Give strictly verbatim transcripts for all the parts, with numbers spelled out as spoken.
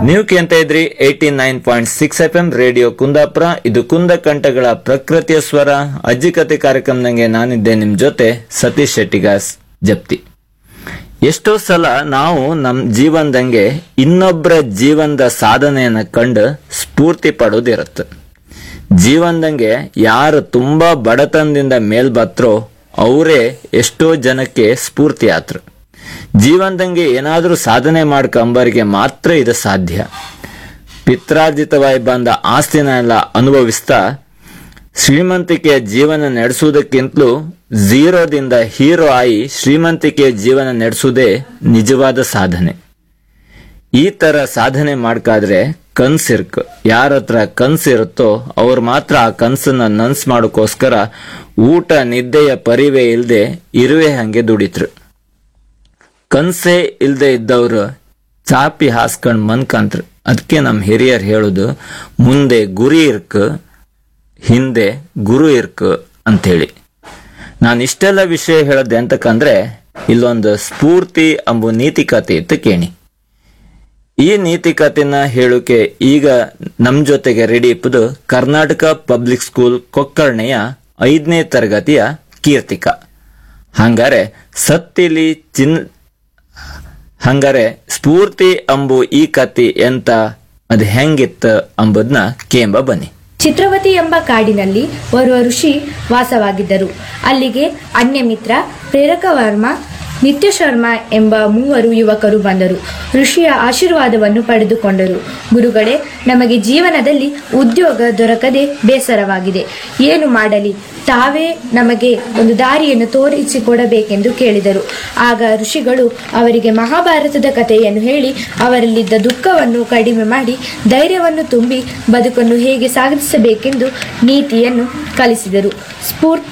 ನೀವು ಕೇಳ್ತ ಇದ್ರಿ eighty nine point six F M radio Kundapura. ಇದು ಕುಂದ ಕಂಠಗಳ ಪ್ರಕೃತಿಯ ಸ್ವರ ಅಜ್ಜಿ ಕತೆ ಕಾರ್ಯಕ್ರಮದಂಗೆ ನಾನಿದ್ದೆ ನಿಮ್ ಜೊತೆ ಸತೀಶ್ ಶೆಟ್ಟಿಗಾಸ್ ಜಪ್ತಿ. ಎಷ್ಟೋ ಸಲ ನಾವು ನಮ್ ಜೀವನದಂಗೆ ಇನ್ನೊಬ್ಬರ ಜೀವನದ ಸಾಧನೆಯನ್ನ ಕಂಡು ಸ್ಫೂರ್ತಿ ಪಡೋದಿರುತ್ತೆ. ಜೀವನದಂಗೆ ಯಾರು ತುಂಬಾ ಬಡತನದಿಂದ ಮೇಲ್ ಬತ್ರೋ ಅವರೇ ಎಷ್ಟೋ ಜನಕ್ಕೆ ಸ್ಫೂರ್ತಿ ಆತ್ರ. ಜೀವನದಂಗೆ ಏನಾದ್ರೂ ಸಾಧನೆ ಮಾಡ್ಕೊಂಬರಿಗೆ ಮಾತ್ರ ಇದು ಸಾಧ್ಯ. ಪಿತ್ರಾರ್ಜಿತವಾಗಿ ಬಂದ ಆಸ್ತಿನ ಎಲ್ಲ ಅನುಭವಿಸ್ತಾ ಶ್ರೀಮಂತಿಕೆಯ ಜೀವನ ನಡೆಸುವುದಕ್ಕಿಂತಲೂ ಝೀರೋದಿಂದ ಹೀರೋ ಆಗಿ ಶ್ರೀಮಂತಿಕೆಯ ಜೀವನ ನಡೆಸುವುದೇ ನಿಜವಾದ ಸಾಧನೆ. ಈ ತರ ಸಾಧನೆ ಮಾಡ್ಕಾದ್ರೆ ಕನ್ಸಿರ್ಕ್ ಯಾರ ಹತ್ರ ಕನ್ಸಿರುತ್ತೋ ಅವ್ರು ಮಾತ್ರ ಆ ಕನ್ಸನ್ನ ನನ್ಸ್ ಮಾಡೋಕ್ಕೋಸ್ಕರ ಊಟ ನಿದ್ದೆಯ ಪರಿವೇ ಇಲ್ದೆ ಇರುವೆ ಹಂಗೆ ದುಡಿತ್ರು. ಕನ್ಸೇ ಇಲ್ದೆ ಇದ್ದವ್ರು ಚಾಪಿ ಹಾಸ್ಕೊಂಡ್ ಮನ್ಕಂತ್ರ. ಅದಕ್ಕೆ ನಮ್ ಹಿರಿಯರ್ ಹೇಳುದು ಮುಂದೆ ಗುರಿ ಇರ್ಕ್ ಹಿಂದೆ ಗುರು ಇರ್ಕ್ ಅಂತೇಳಿ. ನಾನು ಇಷ್ಟೆಲ್ಲ ವಿಷಯ ಹೇಳೋದು ಎಂತಕ್ಕಂದ್ರೆ ಇಲ್ಲೊಂದು ಸ್ಫೂರ್ತಿ ಎಂಬ ನೀತಿ ಕಥೆ ಇತ್ತು ಕೇಳಿ. ಈ ನೀತಿ ಕಥೆನ ಹೇಳೋಕೆ ಈಗ ನಮ್ ಜೊತೆಗೆ ರೆಡಿ ಇಪ್ಪದು ಕರ್ನಾಟಕ ಪಬ್ಲಿಕ್ ಸ್ಕೂಲ್ ಕೊಕ್ಕರ್ಣೆಯ ಐದನೇ ತರಗತಿಯ ಕೀರ್ತಿಕ. ಹಂಗಾರೆ ಸತ್ತಿಲಿ ಚಿನ್ ಹಂಗಾರೆ ಸ್ಫೂರ್ತಿ ಅಂಬು ಈ ಕತೆ ಎಂತ ಅದು ಹೆಂಗಿತ್ತ ಅಂಬುದನ್ನ ಕೇಂಬ ಬನ್ನಿ. ಚಿತ್ರವತಿ ಎಂಬ ಕಾಡಿನಲ್ಲಿ ಓರ್ವ ಋಷಿ ವಾಸವಾಗಿದ್ದರು. ಅಲ್ಲಿಗೆ ಅನ್ಯಮಿತ್ರ, ಪ್ರೇರಕ ವರ್ಮ, ನಿತ್ಯ ಶರ್ಮ ಎಂಬ ಮೂವರು ಯುವಕರು ಬಂದರು. ಋಷಿಯ ಆಶೀರ್ವಾದವನ್ನು ಪಡೆದುಕೊಂಡರು. ಗುರುಗಳೇ, ನಮಗೆ ಜೀವನದಲ್ಲಿ ಉದ್ಯೋಗ ದೊರಕದೆ ಬೇಸರವಾಗಿದೆ. ಏನು ಮಾಡಲಿ? ತಾವೇ ನಮಗೆ ಒಂದು ದಾರಿಯನ್ನು ತೋರಿಸಿಕೊಡಬೇಕೆಂದು ಕೇಳಿದರು. ಆಗ ಋಷಿಗಳು ಅವರಿಗೆ ಮಹಾಭಾರತದ ಕಥೆಯನ್ನು ಹೇಳಿ ಅವರಲ್ಲಿದ್ದ ದುಃಖವನ್ನು ಕಡಿಮೆ ಮಾಡಿ ಧೈರ್ಯವನ್ನು ತುಂಬಿ ಬದುಕನ್ನು ಹೇಗೆ ಸಾಗಿಸಬೇಕೆಂದು ನೀತಿಯನ್ನು ಕಲಿಸಿದರು. ಸ್ಫೂರ್ತಿ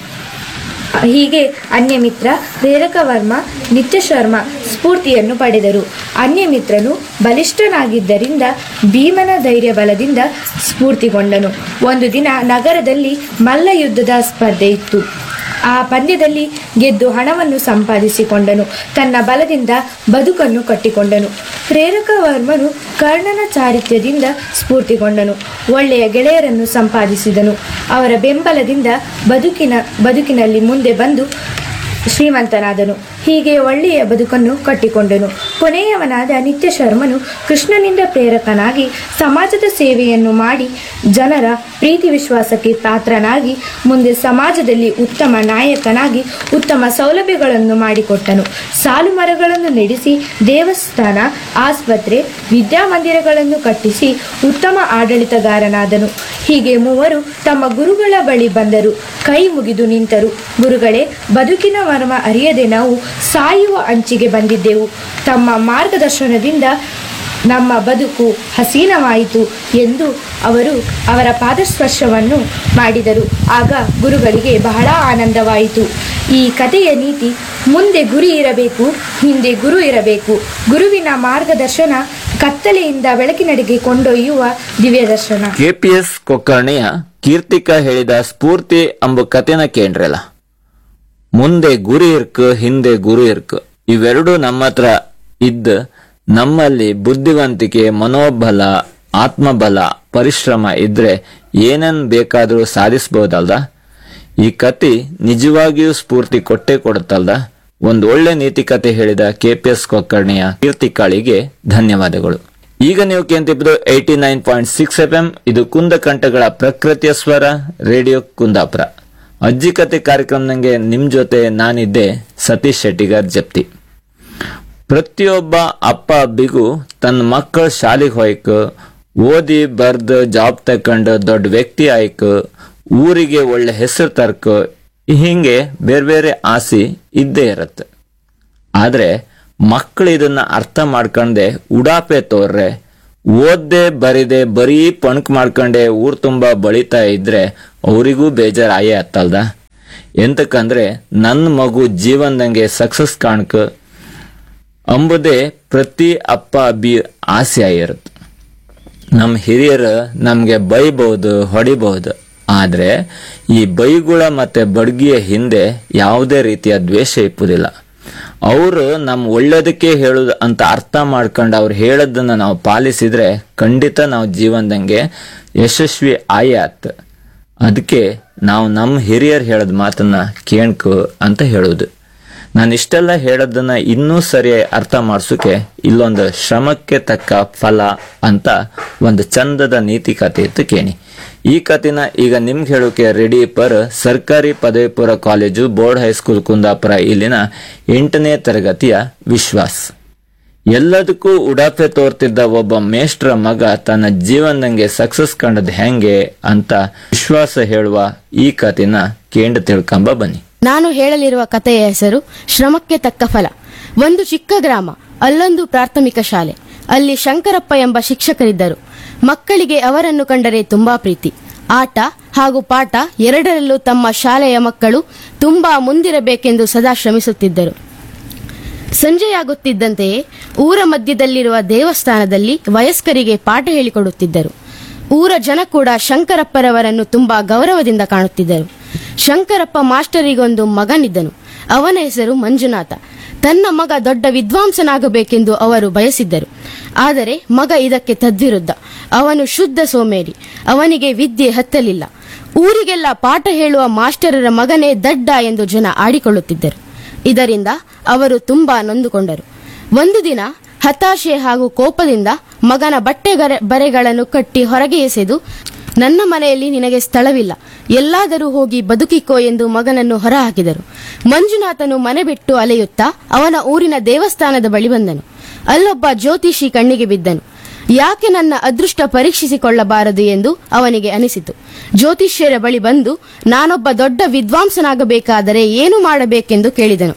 ಹೀಗೆ ಅನ್ಯಮಿತ್ರ, ಪ್ರೇರಕ ವರ್ಮ, ನಿತ್ಯ ಶರ್ಮ ಸ್ಫೂರ್ತಿಯನ್ನು ಪಡೆದರು. ಅನ್ಯಮಿತ್ರನು ಬಲಿಷ್ಠನಾಗಿದ್ದರಿಂದ ಭೀಮನ ಧೈರ್ಯ ಬಲದಿಂದ ಸ್ಫೂರ್ತಿಗೊಂಡನು. ಒಂದು ದಿನ ನಗರದಲ್ಲಿ ಮಲ್ಲ ಯುದ್ಧದ ಸ್ಪರ್ಧೆ ಇತ್ತು. ಆ ಪಂದ್ಯದಲ್ಲಿ ಗೆದ್ದು ಹಣವನ್ನು ಸಂಪಾದಿಸಿಕೊಂಡನು. ತನ್ನ ಬಲದಿಂದ ಬದುಕನ್ನು ಕಟ್ಟಿಕೊಂಡನು. ಪ್ರೇರಕ ವರ್ಮನು ಕರ್ಣನ ಚಾರಿತ್ರ್ಯದಿಂದ ಸ್ಫೂರ್ತಿಗೊಂಡನು. ಒಳ್ಳೆಯ ಗೆಳೆಯರನ್ನು ಸಂಪಾದಿಸಿದನು. ಅವರ ಬೆಂಬಲದಿಂದ ಬದುಕಿನ ಬದುಕಿನಲ್ಲಿ ಮುಂದೆ ಬಂದು ಶ್ರೀಮಂತನಾದನು. ಹೀಗೆ ಒಳ್ಳೆಯ ಬದುಕನ್ನು ಕಟ್ಟಿಕೊಂಡನು. ಕೊನೆಯವನಾದ ನಿತ್ಯ ಶರ್ಮನು ಕೃಷ್ಣನಿಂದ ಪ್ರೇರಕನಾಗಿ ಸಮಾಜದ ಸೇವೆಯನ್ನು ಮಾಡಿ ಜನರ ಪ್ರೀತಿ ವಿಶ್ವಾಸಕ್ಕೆ ಪಾತ್ರನಾಗಿ ಮುಂದೆ ಸಮಾಜದಲ್ಲಿ ಉತ್ತಮ ನಾಯಕನಾಗಿ ಉತ್ತಮ ಸೌಲಭ್ಯಗಳನ್ನು ಮಾಡಿಕೊಟ್ಟನು. ಸಾಲು ಮರಗಳನ್ನು ನೆಡೆಸಿ ದೇವಸ್ಥಾನ, ಆಸ್ಪತ್ರೆ, ವಿದ್ಯಾಮಂದಿರಗಳನ್ನು ಕಟ್ಟಿಸಿ ಉತ್ತಮ ಆಡಳಿತಗಾರನಾದನು. ಹೀಗೆ ಮೂವರು ತಮ್ಮ ಗುರುಗಳ ಬಳಿ ಬಂದರು. ಕೈ ಮುಗಿದು ನಿಂತರು. ಗುರುಗಳೇ, ಬದುಕಿನ ಮರ್ಮ ಅರಿಯದೆ ನಾವು ಸಾಯುವ ಅಂಚಿಗೆ ಬಂದಿದ್ದೆವು. ತಮ್ಮ ಮಾರ್ಗದರ್ಶನದಿಂದ ನಮ್ಮ ಬದುಕು ಹಸೀನವಾಯಿತು ಎಂದು ಅವರು ಅವರ ಪಾದಸ್ಪರ್ಶವನ್ನು ಮಾಡಿದರು. ಆಗ ಗುರುಗಳಿಗೆ ಬಹಳ ಆನಂದವಾಯಿತು. ಈ ಕಥೆಯ ನೀತಿ ಮುಂದೆ ಗುರಿ ಇರಬೇಕು, ಹಿಂದೆ ಗುರು ಇರಬೇಕು. ಗುರುವಿನ ಮಾರ್ಗದರ್ಶನ ಕತ್ತಲೆಯಿಂದ ಬೆಳಕಿನೆಡೆಗೆ ಕೊಂಡೊಯ್ಯುವ ದಿವ್ಯ ದರ್ಶನ. ಕೆಪಿಎಸ್ ಕೊಕ್ಕರ್ಣೆಯ ಕೀರ್ತಿಕ ಹೇಳಿದ ಸ್ಫೂರ್ತಿ ಎಂಬ ಕಥೆನ ಕೇಂದ್ರಲ್ಲ. ಮುಂದೆ ಗುರಿ ಇರ್ಕ್ ಹಿಂದೆ ಗುರು ಇರ್ಕ್ ಇವೆರಡು ನಮ್ಮ ಹತ್ರ ಇದ್ದ ನಮ್ಮಲ್ಲಿ ಬುದ್ಧಿವಂತಿಕೆ, ಮನೋಬಲ, ಆತ್ಮಬಲ, ಪರಿಶ್ರಮ ಇದ್ರೆ ಏನನ್ ಬೇಕಾದ್ರೂ ಸಾಧಿಸಬಹುದಲ್ದ. ಈ ಕತೆ ನಿಜವಾಗಿಯೂ ಸ್ಫೂರ್ತಿ ಕೊಟ್ಟೆ ಕೊಡುತ್ತಲ್ದ. ಒಂದು ಒಳ್ಳೆ ನೀತಿ ಕತೆ ಹೇಳಿದ ಕೆಪಿಎಸ್ ಕೊಕ್ಕರ್ಣೆಯ ಕೀರ್ತಿಕಾಳಿಗೆ ಧನ್ಯವಾದಗಳು. ಈಗ ನೀವು ಕೇಂತಿಪ್ಪದು eighty nine point six F M. ಇದು ಕುಂದ ಕಂಠಗಳ ಪ್ರಕೃತಿಯ ಸ್ವರ ರೇಡಿಯೋ ಕುಂದಾಪುರ. ಅಜ್ಜಿ ಕತೆ ಕಾರ್ಯಕ್ರಮದಂಗೆ ನಿಮ್ ಜೊತೆ ನಾನಿದ್ದೆ ಸತೀಶ್ ಶೆಟ್ಟಿಗಾರ್ ಜಪ್ತಿ. ಪ್ರತಿಯೊಬ್ಬ ಅಪ್ಪ ಅಬ್ಬಿಗೂ ತನ್ನ ಮಕ್ಕಳ ಶಾಲೆಗೆ ಹೋಯ್ಕ, ಓದಿ ಬರ್ದು ಜಾಬ್ ತಕೊಂಡು ದೊಡ್ಡ ವ್ಯಕ್ತಿ ಆಯ್ಕ, ಊರಿಗೆ ಒಳ್ಳೆ ಹೆಸರು ತರ್ಕ, ಹಿಂಗೆ ಬೇರೆ ಬೇರೆ ಆಸೆ ಇದ್ದೇ ಇರತ್ತೆ. ಆದ್ರೆ ಮಕ್ಕಳು ಇದನ್ನ ಅರ್ಥ ಮಾಡ್ಕೊಂಡೆ ಉಡಾಪೆ ತೋರ್ರೆ, ಓದ್ದೆ ಬರಿದೆ ಬರೀ ಪಣಕ್ ಮಾಡ್ಕೊಂಡೆ ಊರ್ ತುಂಬಾ ಬಳಿತಾ ಇದ್ರೆ ಅವರಿಗೂ ಬೇಜಾರಾಯೇ ಹತ್ತಲ್ದ. ಎಂತಕ್ಕಂದ್ರೆ ನನ್ನ ಮಗು ಜೀವನದಂಗೆ ಸಕ್ಸಸ್ ಕಾಣ್ಕ ಅಂಬುದೇ ಪ್ರತಿ ಅಪ್ಪ ಅಬ್ಬಿ ಆಸೆ ಆಗಿರುತ್ತೆ. ನಮ್ಮ ಹಿರಿಯರು ನಮ್ಗೆ ಬೈಬಹುದು, ಹೊಡಿಬಹುದು. ಆದ್ರೆ ಈ ಬೈಗುಳ ಮತ್ತೆ ಬಡ್ಗಿಯ ಹಿಂದೆ ಯಾವುದೇ ರೀತಿಯ ದ್ವೇಷ ಇಪ್ಪುದಿಲ್ಲ. ಅವರು ನಮ್ಮ ಒಳ್ಳೇದಕ್ಕೆ ಹೇಳುದು ಅಂತ ಅರ್ಥ ಮಾಡ್ಕೊಂಡು ಅವ್ರು ಹೇಳೋದನ್ನ ನಾವು ಪಾಲಿಸಿದ್ರೆ ಖಂಡಿತ ನಾವು ಜೀವನದಂಗೆ ಯಶಸ್ವಿ ಆಯಾತ್. ಅದಕ್ಕೆ ನಾವು ನಮ್ಮ ಹಿರಿಯರು ಹೇಳದ ಮಾತನ್ನ ಕೇಳ್ಕು ಅಂತ ಹೇಳುದು. ನಾನು ಇಷ್ಟೆಲ್ಲ ಹೇಳೋದನ್ನ ಇನ್ನೂ ಸರಿಯಾಗಿ ಅರ್ಥ ಮಾಡಿಸೋಕೆ ಇಲ್ಲೊಂದು ಶ್ರಮಕ್ಕೆ ತಕ್ಕ ಫಲ ಅಂತ ಒಂದು ಚಂದದ ನೀತಿ ಕಥೆ ಇತ್ತು ಕೇಳಿ. ಈ ಕಥೆನ ಈಗ ನಿಮ್ಗೆ ಹೇಳೋಕೆ ರೆಡಿ ಪರ್ ಸರ್ಕಾರಿ ಪದವಿ ಪೂರ್ವ ಕಾಲೇಜು ಬೋರ್ಡ್ ಹೈಸ್ಕೂಲ್ ಕುಂದಾಪುರ ಇಲ್ಲಿನ ಎಂಟನೇ ತರಗತಿಯ ವಿಶ್ವಾಸ್. ಎಲ್ಲದಕ್ಕೂ ಉಡಾಫೆ ತೋರ್ತಿದ್ದ ಒಬ್ಬ ಮೇಷ್ಟ್ರ ಮಗ ತನ್ನ ಜೀವನದಂಗೆ ಸಕ್ಸಸ್ ಕಂಡದ್ ಹೆಂಗೆ ಅಂತ ವಿಶ್ವಾಸ ಹೇಳುವ ಈ ಕಥೆನ ಕೇಂದ್ರ ತಿಳ್ಕೊಂಬ ಬನ್ನಿ. ನಾನು ಹೇಳಲಿರುವ ಕಥೆಯ ಹೆಸರು ಶ್ರಮಕ್ಕೆ ತಕ್ಕ ಫಲ. ಒಂದು ಚಿಕ್ಕ ಗ್ರಾಮ, ಅಲ್ಲೊಂದು ಪ್ರಾಥಮಿಕ ಶಾಲೆ. ಅಲ್ಲಿ ಶಂಕರಪ್ಪ ಎಂಬ ಶಿಕ್ಷಕರಿದ್ದರು. ಮಕ್ಕಳಿಗೆ ಅವರನ್ನು ಕಂಡರೆ ತುಂಬಾ ಪ್ರೀತಿ. ಆಟ ಹಾಗೂ ಪಾಠ ಎರಡರಲ್ಲೂ ತಮ್ಮ ಶಾಲೆಯ ಮಕ್ಕಳು ತುಂಬಾ ಮುಂದಿರಬೇಕೆಂದು ಸದಾ ಶ್ರಮಿಸುತ್ತಿದ್ದರು. ಸಂಜೆಯಾಗುತ್ತಿದ್ದಂತೆಯೇ ಊರ ಮಧ್ಯದಲ್ಲಿರುವ ದೇವಸ್ಥಾನದಲ್ಲಿ ವಯಸ್ಕರಿಗೆ ಪಾಠ ಹೇಳಿಕೊಡುತ್ತಿದ್ದರು. ಊರ ಜನ ಕೂಡ ಶಂಕರಪ್ಪರವರನ್ನು ತುಂಬಾ ಗೌರವದಿಂದ ಕಾಣುತ್ತಿದ್ದರು. ಶಂಕರಪ್ಪ ಮಾಸ್ಟರಿಗೊಂದು ಮಗನಿದ್ದನು. ಅವನ ಹೆಸರು ಮಂಜುನಾಥ. ತನ್ನ ಮಗ ದೊಡ್ಡ ವಿದ್ವಾಂಸನಾಗಬೇಕೆಂದು ಅವರು ಬಯಸಿದ್ದರು. ಆದರೆ ಮಗ ಇದಕ್ಕೆ ತದ್ವಿರುದ್ಧ. ಅವನು ಶುದ್ಧ ಸೋಮೇರಿ. ಅವನಿಗೆ ವಿದ್ಯೆ ಹತ್ತಲಿಲ್ಲ. ಊರಿಗೆಲ್ಲ ಪಾಠ ಹೇಳುವ ಮಾಸ್ಟರರ ಮಗನೇ ದಡ್ಡ ಎಂದು ಜನ ಆಡಿಕೊಳ್ಳುತ್ತಿದ್ದರು. ಇದರಿಂದ ಅವರು ತುಂಬಾ ನೊಂದುಕೊಂಡರು. ಒಂದು ದಿನ ಹತಾಶೆ ಹಾಗೂ ಕೋಪದಿಂದ ಮಗನ ಬಟ್ಟೆ ಬರೆಗಳನ್ನು ಕಟ್ಟಿ ಹೊರಗೆ ಎಸೆದು, ನನ್ನ ಮನೆಯಲ್ಲಿ ನಿನಗೆ ಸ್ಥಳವಿಲ್ಲ, ಎಲ್ಲಾದರೂ ಹೋಗಿ ಬದುಕಿಕೋ ಎಂದು ಮಗನನ್ನು ಹೊರಹಾಕಿದರು. ಮಂಜುನಾಥನು ಮನೆ ಬಿಟ್ಟು ಅಲೆಯುತ್ತಾ ಅವನ ಊರಿನ ದೇವಸ್ಥಾನದ ಬಳಿ ಬಂದನು. ಅಲ್ಲೊಬ್ಬ ಜ್ಯೋತಿಷಿ ಕಣ್ಣಿಗೆ ಬಿದ್ದನು. ಯಾಕೆ ನನ್ನ ಅದೃಷ್ಟ ಪರೀಕ್ಷಿಸಿಕೊಳ್ಳಬಾರದು ಎಂದು ಅವನಿಗೆ ಅನಿಸಿತು. ಜ್ಯೋತಿಷ್ಯರ ಬಳಿ ಬಂದು ನಾನೊಬ್ಬ ದೊಡ್ಡ ವಿದ್ವಾಂಸನಾಗಬೇಕಾದರೆ ಏನು ಮಾಡಬೇಕೆಂದು ಕೇಳಿದನು.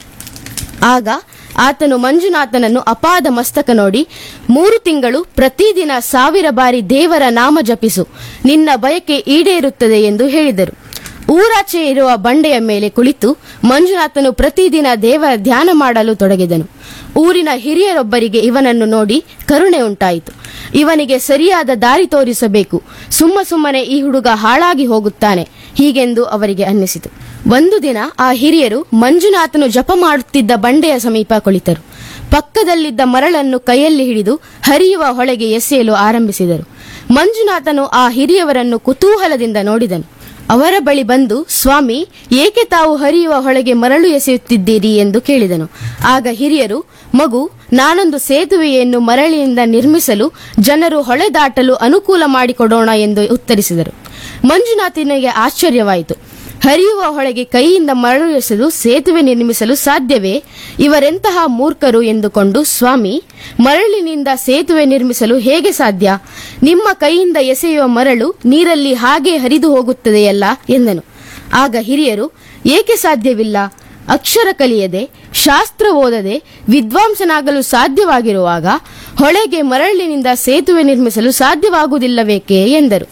ಆಗ ಆತನು ಮಂಜುನಾಥನನ್ನು ಅಪಾದ ಮಸ್ತಕ ನೋಡಿ, ಮೂರು ತಿಂಗಳು ಪ್ರತಿದಿನ ಸಾವಿರ ಬಾರಿ ದೇವರ ನಾಮ ಜಪಿಸು, ನಿನ್ನ ಬಯಕೆ ಈಡೇರುತ್ತದೆ ಎಂದು ಹೇಳಿದರು. ಊರಾಚೆ ಇರುವ ಬಂಡೆಯ ಮೇಲೆ ಕುಳಿತು ಮಂಜುನಾಥನು ಪ್ರತಿದಿನ ದೇವರ ಧ್ಯಾನ ಮಾಡಲು ತೊಡಗಿದನು. ಊರಿನ ಹಿರಿಯರೊಬ್ಬರಿಗೆ ಇವನನ್ನು ನೋಡಿ ಕರುಣೆ ಉಂಟಾಯಿತು. ಇವನಿಗೆ ಸರಿಯಾದ ದಾರಿ ತೋರಿಸಬೇಕು, ಸುಮ್ಮ ಸುಮ್ಮನೆ ಈ ಹುಡುಗ ಹಾಳಾಗಿ ಹೋಗುತ್ತಾನೆ ಹೀಗೆಂದು ಅವರಿಗೆ ಅನ್ನಿಸಿತು. ಒಂದು ದಿನ ಆ ಹಿರಿಯರು ಮಂಜುನಾಥನು ಜಪ ಮಾಡುತ್ತಿದ್ದ ಬಂಡೆಯ ಸಮೀಪ ಕುಳಿತರು. ಪಕ್ಕದಲ್ಲಿದ್ದ ಮರಳನ್ನು ಕೈಯಲ್ಲಿ ಹಿಡಿದು ಹರಿಯುವ ಹೊಳೆಗೆ ಎಸೆಯಲು ಆರಂಭಿಸಿದರು. ಮಂಜುನಾಥನು ಆ ಹಿರಿಯವರನ್ನು ಕುತೂಹಲದಿಂದ ನೋಡಿದನು. ಅವರ ಬಳಿ ಬಂದು, ಸ್ವಾಮಿ, ಏಕೆ ತಾವು ಹರಿಯುವ ಹೊಳೆಗೆ ಮರಳು ಎಸೆಯುತ್ತಿದ್ದೀರಿ ಎಂದು ಕೇಳಿದನು. ಆಗ ಹಿರಿಯರು, ಮಗು, ನಾನೊಂದು ಸೇತುವೆಯನ್ನು ಮರಳಿನಿಂದ ನಿರ್ಮಿಸಲು ಜನರು ಹೊಳೆ ದಾಟಲು ಅನುಕೂಲ ಮಾಡಿಕೊಡೋಣ ಎಂದು ಉತ್ತರಿಸಿದರು. ಮಂಜುನಾಥನಿಗೆ ಆಶ್ಚರ್ಯವಾಯಿತು. ಹರಿಯುವ ಹೊಳೆಗೆ ಕೈಯಿಂದ ಮರಳು ಎಸೆದು ಸೇತುವೆ ನಿರ್ಮಿಸಲು ಸಾಧ್ಯವೇ? ಇವರೆಂತಹ ಮೂರ್ಖರು ಎಂದುಕೊಂಡು, ಸ್ವಾಮಿ, ಮರಳಿನಿಂದ ಸೇತುವೆ ನಿರ್ಮಿಸಲು ಹೇಗೆ ಸಾಧ್ಯ? ನಿಮ್ಮ ಕೈಯಿಂದ ಎಸೆಯುವ ಮರಳು ನೀರಲ್ಲಿ ಹಾಗೆ ಹರಿದು ಹೋಗುತ್ತದೆಯಲ್ಲ ಎಂದನು. ಆಗ ಹಿರಿಯರು, ಏಕೆ ಸಾಧ್ಯವಿಲ್ಲ? ಅಕ್ಷರ ಕಲಿಯದೆ, ಶಾಸ್ತ್ರ ಓದದೆ ವಿದ್ವಾಂಸನಾಗಲು ಸಾಧ್ಯವಾಗಿರುವಾಗ ಹೊಳೆಗೆ ಮರಳಿನಿಂದ ಸೇತುವೆ ನಿರ್ಮಿಸಲು ಸಾಧ್ಯವಾಗುವುದಿಲ್ಲವೇಕೆ ಎಂದರು.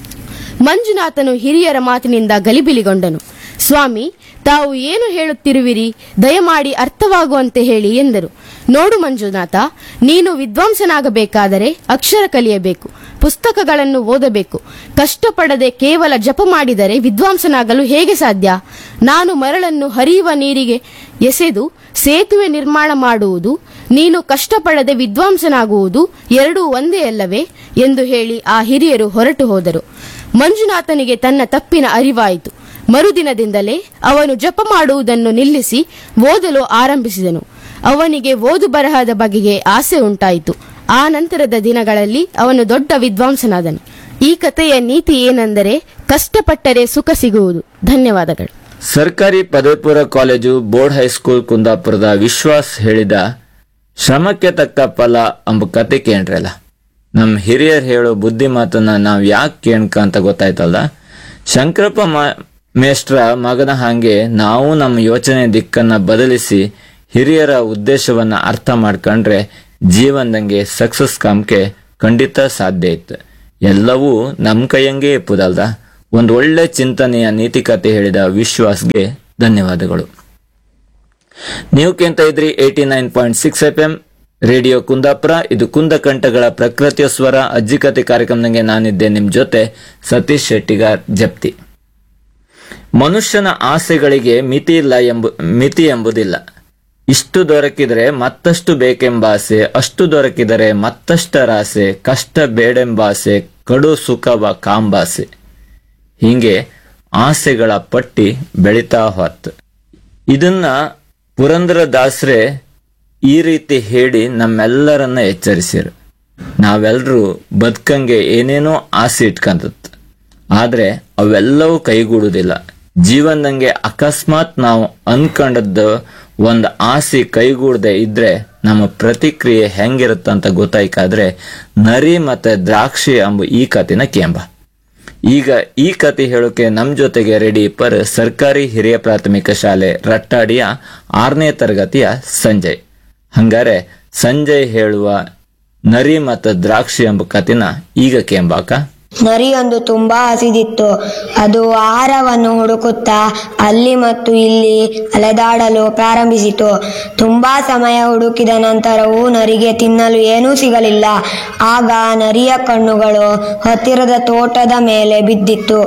ಮಂಜುನಾಥನು ಹಿರಿಯರ ಮಾತಿನಿಂದ ಗಲಿಬಿಲಿಗೊಂಡನು. ಸ್ವಾಮಿ, ತಾವು ಏನು ಹೇಳುತ್ತಿರುವಿರಿ? ದಯಮಾಡಿ ಅರ್ಥವಾಗುವಂತೆ ಹೇಳಿ ಎಂದರು. ನೋಡು ಮಂಜುನಾಥ, ನೀನು ವಿದ್ವಾಂಸನಾಗಬೇಕಾದರೆ ಅಕ್ಷರ ಕಲಿಯಬೇಕು, ಪುಸ್ತಕಗಳನ್ನು ಓದಬೇಕು. ಕಷ್ಟಪಡದೆ ಕೇವಲ ಜಪ ಮಾಡಿದರೆ ವಿದ್ವಾಂಸನಾಗಲು ಹೇಗೆ ಸಾಧ್ಯ? ನಾನು ಮರಳನ್ನು ಹರಿಯುವ ನೀರಿಗೆ ಎಸೆದು ಸೇತುವೆ ನಿರ್ಮಾಣ ಮಾಡುವುದು, ನೀನು ಕಷ್ಟಪಡದೆ ವಿದ್ವಾಂಸನಾಗುವುದು ಎರಡೂ ಒಂದೇ ಅಲ್ಲವೇ ಎಂದು ಹೇಳಿ ಆ ಹಿರಿಯರು ಹೊರಟು ಹೋದರು. ಮಂಜುನಾಥನಿಗೆ ತನ್ನ ತಪ್ಪಿನ ಅರಿವಾಯಿತು. ಮರುದಿನದಿಂದಲೇ ಅವನು ಜಪ ಮಾಡುವುದನ್ನು ನಿಲ್ಲಿಸಿ ಓದಲು ಆರಂಭಿಸಿದನು. ಅವನಿಗೆ ಓದು ಬರಹದ ಬಗೆಗೆ ಆಸೆ ಉಂಟಾಯಿತು. ಆ ನಂತರದ ದಿನಗಳಲ್ಲಿ ಅವನು ದೊಡ್ಡ ವಿದ್ವಾಂಸನಾದನು. ಈ ಕಥೆಯ ನೀತಿ ಏನೆಂದರೆ, ಕಷ್ಟಪಟ್ಟರೆ ಸುಖ ಸಿಗುವುದು. ಧನ್ಯವಾದಗಳು. ಸರ್ಕಾರಿ ಪದವಿ ಪೂರ್ವ ಕಾಲೇಜು ಬೋರ್ಡ್ ಹೈಸ್ಕೂಲ್ ಕುಂದಾಪುರದ ವಿಶ್ವಾಸ್ ಹೇಳಿದ ಶ್ರಮಕ್ಕೆ ತಕ್ಕ ಫಲ ಎಂಬ ಕತೆ ಕೇಳ್ರಲ್ಲ. ನಮ್ ಹಿರಿಯರ್ ಹೇಳೋ ಬುದ್ಧಿ ಮಾತನ್ನ ನಾವ್ ಯಾಕೆ ಕೇಳ್ಕ ಅಂತ ಗೊತ್ತಾಯ್ತಲ್ಲ. ಶಂಕರಪ್ಪ ಮೇಷ್ಟ್ರ ಮಗನ ಹಾಗೆ ನಾವು ನಮ್ಮ ಯೋಚನೆ ದಿಕ್ಕನ್ನ ಬದಲಿಸಿ ಹಿರಿಯರ ಉದ್ದೇಶವನ್ನ ಅರ್ಥ ಮಾಡ್ಕೊಂಡ್ರೆ ಜೀವನದಂಗೆ ಸಕ್ಸಸ್ ಕಾಮ್ಕೆ ಖಂಡಿತ ಸಾಧ್ಯ ಇತ್ತು. ಎಲ್ಲವೂ ನಮ್ ಕೈಯಂಗೆ ಇಪ್ಪುದಲ್ದ. ಒಂದ್ ಒಳ್ಳೆ ಚಿಂತನೆಯ ನೀತಿ ಕತೆ ಹೇಳಿದ ವಿಶ್ವಾಸ್ಗೆ ಧನ್ಯವಾದಗಳು. ನೀವು ಕೇಳ್ತಾ ಇದ್ರಿ eighty nine point six F M radio Kundapura. ಇದು ಕುಂದ ಕಂಠಗಳ ಪ್ರಕೃತಿಯ ಸ್ವರ ಅಜ್ಜಿ ಕತೆ ಕಾರ್ಯಕ್ರಮದಂಗೆ ನಾನಿದ್ದೆ ನಿಮ್ ಜೊತೆ ಸತೀಶ್ ಶೆಟ್ಟಿಗಾರ್ ಜಪ್ತಿ. ಮನುಷ್ಯನ ಆಸೆಗಳಿಗೆ ಮಿತಿ ಇಲ್ಲ ಎಂಬ ಮಿತಿ ಎಂಬುದಿಲ್ಲ. ಇಷ್ಟು ದೊರಕಿದರೆ ಮತ್ತಷ್ಟು ಬೇಕೆಂಬಾಸೆ, ಅಷ್ಟು ದೊರಕಿದರೆ ಮತ್ತಷ್ಟರಾಸೆ, ಕಷ್ಟ ಬೇಡೆಂಬಾಸೆ, ಕಡು ಸುಖವ ಕಾಂಬಾಸೆ. ಹೀಗೆ ಆಸೆಗಳ ಪಟ್ಟಿ ಬೆಳಿತಾ ಹೋತ್. ಇದನ್ನ ಪುರಂದರದಾಸರೇ ಈ ರೀತಿ ಹೇಳಿ ನಮ್ಮೆಲ್ಲರನ್ನ ಎಚ್ಚರಿಸಿರು. ನಾವೆಲ್ಲರೂ ಬದುಕಂಗೆ ಏನೇನೋ ಆಸೆ ಇಟ್ಕೊಂತತ್, ಆದ್ರೆ ಅವೆಲ್ಲವೂ ಕೈಗೂಡುದಿಲ್ಲ. ಜೀವನದಂಗೆ ಅಕಸ್ಮಾತ್ ನಾವು ಅನ್ಕೊಂಡದ್ದು ಒಂದು ಆಸೆ ಕೈಗೂಡದೆ ಇದ್ರೆ ನಮ್ಮ ಪ್ರತಿಕ್ರಿಯೆ ಹೆಂಗಿರುತ್ತಂತ ಗೊತ್ತಾಯ್ಕಾದ್ರೆ ನರಿ ಮತ್ತೆ ದ್ರಾಕ್ಷಿ ಎಂಬ ಈ ಕಥೆನ ಕೇಂಬ. ಈಗ ಈ ಕತೆ ಹೇಳೋಕೆ ನಮ್ ಜೊತೆಗೆ ರೆಡಿ ಪರ್ ಸರ್ಕಾರಿ ಹಿರಿಯ ಪ್ರಾಥಮಿಕ ಶಾಲೆ ರಟ್ಟಾಡಿಯ ಆರನೇ ತರಗತಿಯ ಸಂಜಯ್. ಹಂಗಾರೆ ಸಂಜಯ್ ಹೇಳುವ ನರಿ ಮತ್ತು ದ್ರಾಕ್ಷಿ ಎಂಬ ಕಥೆನ ಈಗ ಕೇಂಬಾಕ. ನರಿಯೊಂದು ತುಂಬಾ ಹಸಿದಿತ್ತು. ಅದು ಆಹಾರವನ್ನು ಹುಡುಕುತ್ತಾ ಅಲ್ಲಿ ಮತ್ತು ಇಲ್ಲಿ ಅಲೆದಾಡಲು ಪ್ರಾರಂಭಿಸಿತು. ತುಂಬಾ ಸಮಯ ಹುಡುಕಿದ ನಂತರವೂ ನರಿಗೆ ತಿನ್ನಲು ಏನೂ ಸಿಗಲಿಲ್ಲ. ಆಗ ನರಿಯ ಕಣ್ಣುಗಳು ಹತ್ತಿರದ ತೋಟದ ಮೇಲೆ ಬಿದ್ದಿತ್ತು.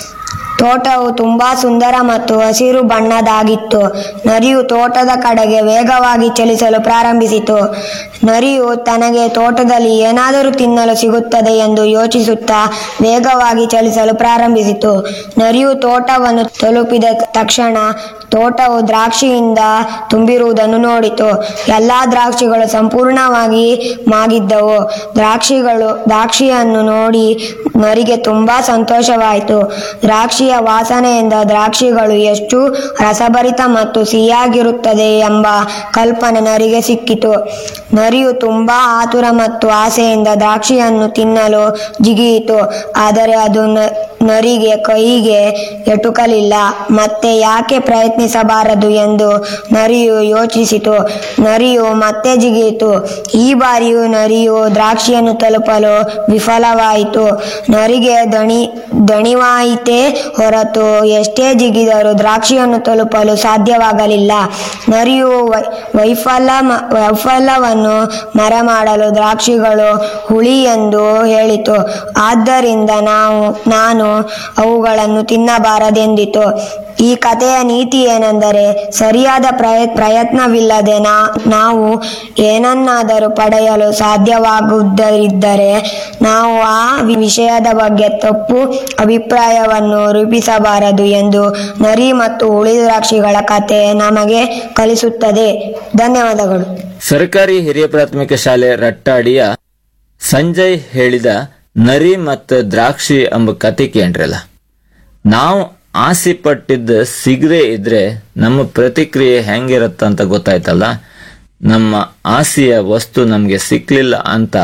ತೋಟವು ತುಂಬಾ ಸುಂದರ ಮತ್ತು ಹಸಿರು ಬಣ್ಣದಾಗಿತ್ತು. ನರಿಯು ತೋಟದ ಕಡೆಗೆ ವೇಗವಾಗಿ ಚಲಿಸಲು ಪ್ರಾರಂಭಿಸಿತು. ನರಿಯು ತನಗೆ ತೋಟದಲ್ಲಿ ಏನಾದರೂ ತಿನ್ನಲು ಸಿಗುತ್ತದೆ ಎಂದು ಯೋಚಿಸುತ್ತಾ ವೇಗವಾಗಿ ಚಲಿಸಲು ಪ್ರಾರಂಭಿಸಿತು. ನರಿಯು ತೋಟವನ್ನು ತಲುಪಿದ ತಕ್ಷಣ ತೋಟವು ದ್ರಾಕ್ಷಿಯಿಂದ ತುಂಬಿರುವುದನ್ನು ನೋಡಿತು. ಎಲ್ಲಾ ದ್ರಾಕ್ಷಿಗಳು ಸಂಪೂರ್ಣವಾಗಿ ಮಾಗಿದ್ದವು. ದ್ರಾಕ್ಷಿಗಳು ದ್ರಾಕ್ಷಿಯನ್ನು ನೋಡಿ ನರಿಗೆ ತುಂಬಾ ಸಂತೋಷವಾಯಿತು. ದ್ರಾಕ್ಷಿಯ ವಾಸನೆಯಿಂದ ದ್ರಾಕ್ಷಿಗಳು ಎಷ್ಟು ರಸಭರಿತ ಮತ್ತು ಸಿಹಿಯಾಗಿರುತ್ತದೆ ಎಂಬ ಕಲ್ಪನೆ ನರಿಗೆ ಸಿಕ್ಕಿತು. ನರಿಯು ತುಂಬಾ ಆತುರ ಮತ್ತು ಆಸೆಯಿಂದ ದ್ರಾಕ್ಷಿಯನ್ನು ತಿನ್ನಲು ಜಿಗಿಯಿತು. ಆದರೆ ಅದು ನರಿಗೆ ಕೈಗೆ ಎಟುಕಲಿಲ್ಲ. ಮತ್ತೆ ಯಾಕೆ ಪ್ರಯತ್ನಿಸಬಾರದು ಎಂದು ನರಿಯು ಯೋಚಿಸಿತು. ನರಿಯು ಮತ್ತೆ ಜಿಗಿಯಿತು. ಈ ಬಾರಿಯೂ ನರಿಯು ದ್ರಾಕ್ಷಿಯನ್ನು ತಲುಪಲು ವಿಫಲವಾಯಿತು. ನರಿಗೆ ದಣಿ ದಣಿವಾಯಿತೇ ಹೊರತು ಎಷ್ಟೇ ಜಿಗಿದರೂ ದ್ರಾಕ್ಷಿಯನ್ನು ತಲುಪಲು ಸಾಧ್ಯವಾಗಲಿಲ್ಲ. ನರಿಯು ವೈಫಲ್ಯ ವೈಫಲ್ಯವನ್ನು ಮರೆಮಾಡಲು ದ್ರಾಕ್ಷಿಗಳು ಹುಳಿ ಎಂದು ಹೇಳಿತು. ಆದ್ದರಿಂದ ನಾವು ನಾನು ಅವುಗಳನ್ನು ತಿನ್ನಬಾರದೆಂದಿತು. ಈ ಕಥೆಯ ನೀತಿ ಏನೆಂದರೆ, ಸರಿಯಾದ ಪ್ರಯ ಪ್ರಯತ್ನವಿಲ್ಲದೆ ನಾ ನಾವು ಏನನ್ನಾದರೂ ಪಡೆಯಲು ಸಾಧ್ಯವಾಗುವುದರಿದ್ದರೆ ನಾವು ಆ ವಿಷಯದ ಬಗ್ಗೆ ತಪ್ಪು ಅಭಿಪ್ರಾಯವನ್ನು ರೂಪಿಸಬಾರದು ಎಂದು ನರಿ ಮತ್ತು ಹುಳಿ ದ್ರಾಕ್ಷಿಗಳ ಕಥೆ ನಮಗೆ ಕಲಿಸುತ್ತದೆ. ಧನ್ಯವಾದಗಳು. ಸರ್ಕಾರಿ ಹಿರಿಯ ಪ್ರಾಥಮಿಕ ಶಾಲೆ ರಟ್ಟಾಡಿಯ ಸಂಜಯ್ ಹೇಳಿದ ನರಿ ಮತ್ತು ದ್ರಾಕ್ಷಿ ಎಂಬ ಕತೆ ಕೇಂದ್ರಲ್ಲ. ನಾವು ಆಸೆ ಪಟ್ಟಿದ್ದ ಸಿಗದೆ ಇದ್ರೆ ನಮ್ಮ ಪ್ರತಿಕ್ರಿಯೆ ಹೆಂಗಿರತ್ತಂತ ಗೊತ್ತಾಯ್ತಲ್ಲ. ನಮ್ಮ ಆಸೆಯ ವಸ್ತು ನಮ್ಗೆ ಸಿಕ್ಲಿಲ್ಲ ಅಂತ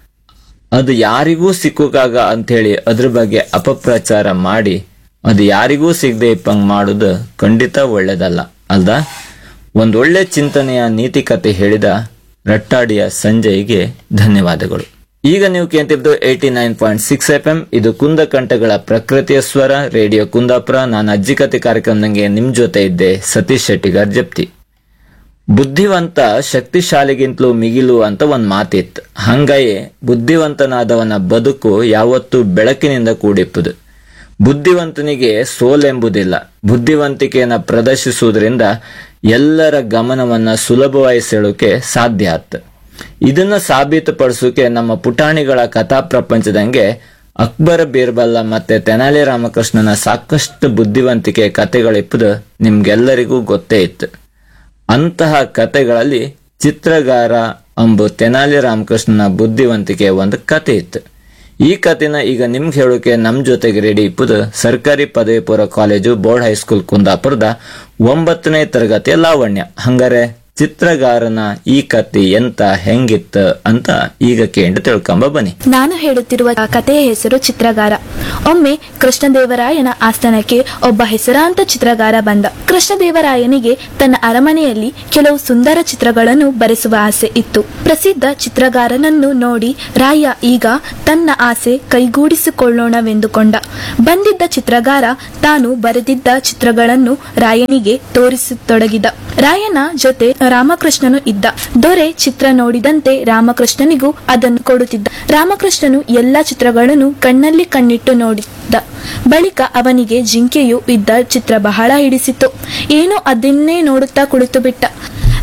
ಅದು ಯಾರಿಗೂ ಸಿಕ್ಕೋಕಾಗ ಅಂಥೇಳಿ ಅದ್ರ ಬಗ್ಗೆ ಅಪಪ್ರಚಾರ ಮಾಡಿ ಅದು ಯಾರಿಗೂ ಸಿಗದೆ ಇಪ್ಪಂಗ್ ಮಾಡುದು ಖಂಡಿತ ಒಳ್ಳೇದಲ್ಲ ಅಲ್ದ. ಒಂದೊಳ್ಳೆ ಚಿಂತನೆಯ ನೀತಿ ಕತೆ ಹೇಳಿದ ರಟ್ಟಾಡಿಯ ಸಂಜಯ್ಗೆ ಧನ್ಯವಾದಗಳು. ಈಗ ನೀವು ಕೇಳ್ತಿದ್ದು eighty nine point six F M. ಇದು ಕುಂದ ಕಂಠಗಳ ಪ್ರಕೃತಿಯ ಸ್ವರ ರೇಡಿಯೋ ಕುಂದಾಪುರ. ನಾನು ಅಜ್ಜಿ ಕತೆ ಕಾರ್ಯಕ್ರಮದಂಗೆ ನಿಮ್ ಜೊತೆ ಇದ್ದೆ ಸತೀಶ್ ಶೆಟ್ಟಿಗಾರ್ ಜಪ್ತಿ. ಬುದ್ಧಿವಂತ ಶಕ್ತಿಶಾಲಿಗಿಂತಲೂ ಮಿಗಿಲು ಅಂತ ಒಂದ್ ಮಾತಿತ್ತು. ಹಂಗಾಯೇ ಬುದ್ಧಿವಂತನಾದವನ ಬದುಕು ಯಾವತ್ತೂ ಬೆಳಕಿನಿಂದ ಕೂಡಿಪ್ಪುದು. ಬುದ್ಧಿವಂತನಿಗೆ ಸೋಲೆಂಬುದಿಲ್ಲ. ಬುದ್ಧಿವಂತಿಕೆಯನ್ನ ಪ್ರದರ್ಶಿಸುವುದರಿಂದ ಎಲ್ಲರ ಗಮನವನ್ನ ಸುಲಭವಾಗಿ ಸೆಳೋಕೆ ಸಾಧ್ಯ ಆತ್. ಇದನ್ನ ಸಾಬೀತುಪಡಿಸೋಕೆ ನಮ್ಮ ಪುಟಾಣಿಗಳ ಕಥಾ ಪ್ರಪಂಚದಂಗೆ ಅಕ್ಬರ ಬೀರ್ಬಲ್ಲ ಮತ್ತೆ ತೆನಾಲಿ ರಾಮಕೃಷ್ಣನ ಸಾಕಷ್ಟು ಬುದ್ಧಿವಂತಿಕೆ ಕಥೆಗಳಿಪ್ಪುದು ನಿಮ್ಗೆಲ್ಲರಿಗೂ ಗೊತ್ತೇ ಇತ್ತು. ಅಂತಹ ಕಥೆಗಳಲ್ಲಿ ಚಿತ್ರಗಾರ ಎಂಬ ತೆನಾಲಿ ರಾಮಕೃಷ್ಣನ ಬುದ್ಧಿವಂತಿಕೆ ಒಂದು ಕತೆ ಇತ್ತು. ಈ ಕಥೆನ ಈಗ ನಿಮ್ಗೆ ಹೇಳೋಕೆ ನಮ್ ಜೊತೆಗೆ ರೆಡಿ ಇಪ್ಪುದು ಸರ್ಕಾರಿ ಪದವಿ ಪೂರ್ವ ಕಾಲೇಜು ಬೋರ್ಡ್ ಹೈಸ್ಕೂಲ್ ಕುಂದಾಪುರದ ಒಂಬತ್ತನೇ ತರಗತಿಯ ಲಾವಣ್ಯ. ಹಂಗಾರೆ ಚಿತ್ರಗಾರನ ಈ ಕತೆ ಎಂತ ಹೆಂಗಿತ್ತ ಅಂತ ಈಗ ಕೇಂದ್ರ ತಿಳ್ಕೊಂಬ ಬನ್ನಿ. ನಾನು ಹೇಳುತ್ತಿರುವ ಕಥೆಯ ಹೆಸರು ಚಿತ್ರಗಾರ. ಒಮ್ಮೆ ಕೃಷ್ಣದೇವರಾಯನ ಆಸ್ಥಾನಕ್ಕೆ ಒಬ್ಬ ಹೆಸರಾಂತ ಚಿತ್ರಗಾರ ಬಂದ. ಕೃಷ್ಣದೇವರಾಯನಿಗೆ ತನ್ನ ಅರಮನೆಯಲ್ಲಿ ಕೆಲವು ಸುಂದರ ಚಿತ್ರಗಳನ್ನು ಬರೆಸುವ ಆಸೆ ಇತ್ತು. ಪ್ರಸಿದ್ಧ ಚಿತ್ರಗಾರನನ್ನು ನೋಡಿ ರಾಯ ಈಗ ತನ್ನ ಆಸೆ ಕೈಗೂಡಿಸಿಕೊಳ್ಳೋಣವೆಂದುಕೊಂಡ. ಬಂದಿದ್ದ ಚಿತ್ರಗಾರ ತಾನು ಬರೆದಿದ್ದ ಚಿತ್ರಗಳನ್ನು ರಾಯನಿಗೆ ತೋರಿಸತೊಡಗಿದ. ರಾಯನ ಜೊತೆ ರಾಮಕೃಷ್ಣನು ಇದ್ದ. ದೊರೆ ಚಿತ್ರ ನೋಡಿದಂತೆ ರಾಮಕೃಷ್ಣನಿಗೂ ಅದನ್ನು ಕೊಡುತ್ತಿದ್ದ. ರಾಮಕೃಷ್ಣನು ಎಲ್ಲ ಚಿತ್ರಗಳನ್ನು ಕಣ್ಣಲ್ಲಿ ಕಣ್ಣಿಟ್ಟು ನೋಡಿದ್ದ. ಬಳಿಕ ಅವನಿಗೆ ಜಿಂಕೆಯು ಇದ್ದ ಚಿತ್ರ ಬಹಳ ಹಿಡಿಸಿತು. ಏನೋ ಅದನ್ನೇ ನೋಡುತ್ತಾ ಕುಳಿತು ಬಿಟ್ಟ.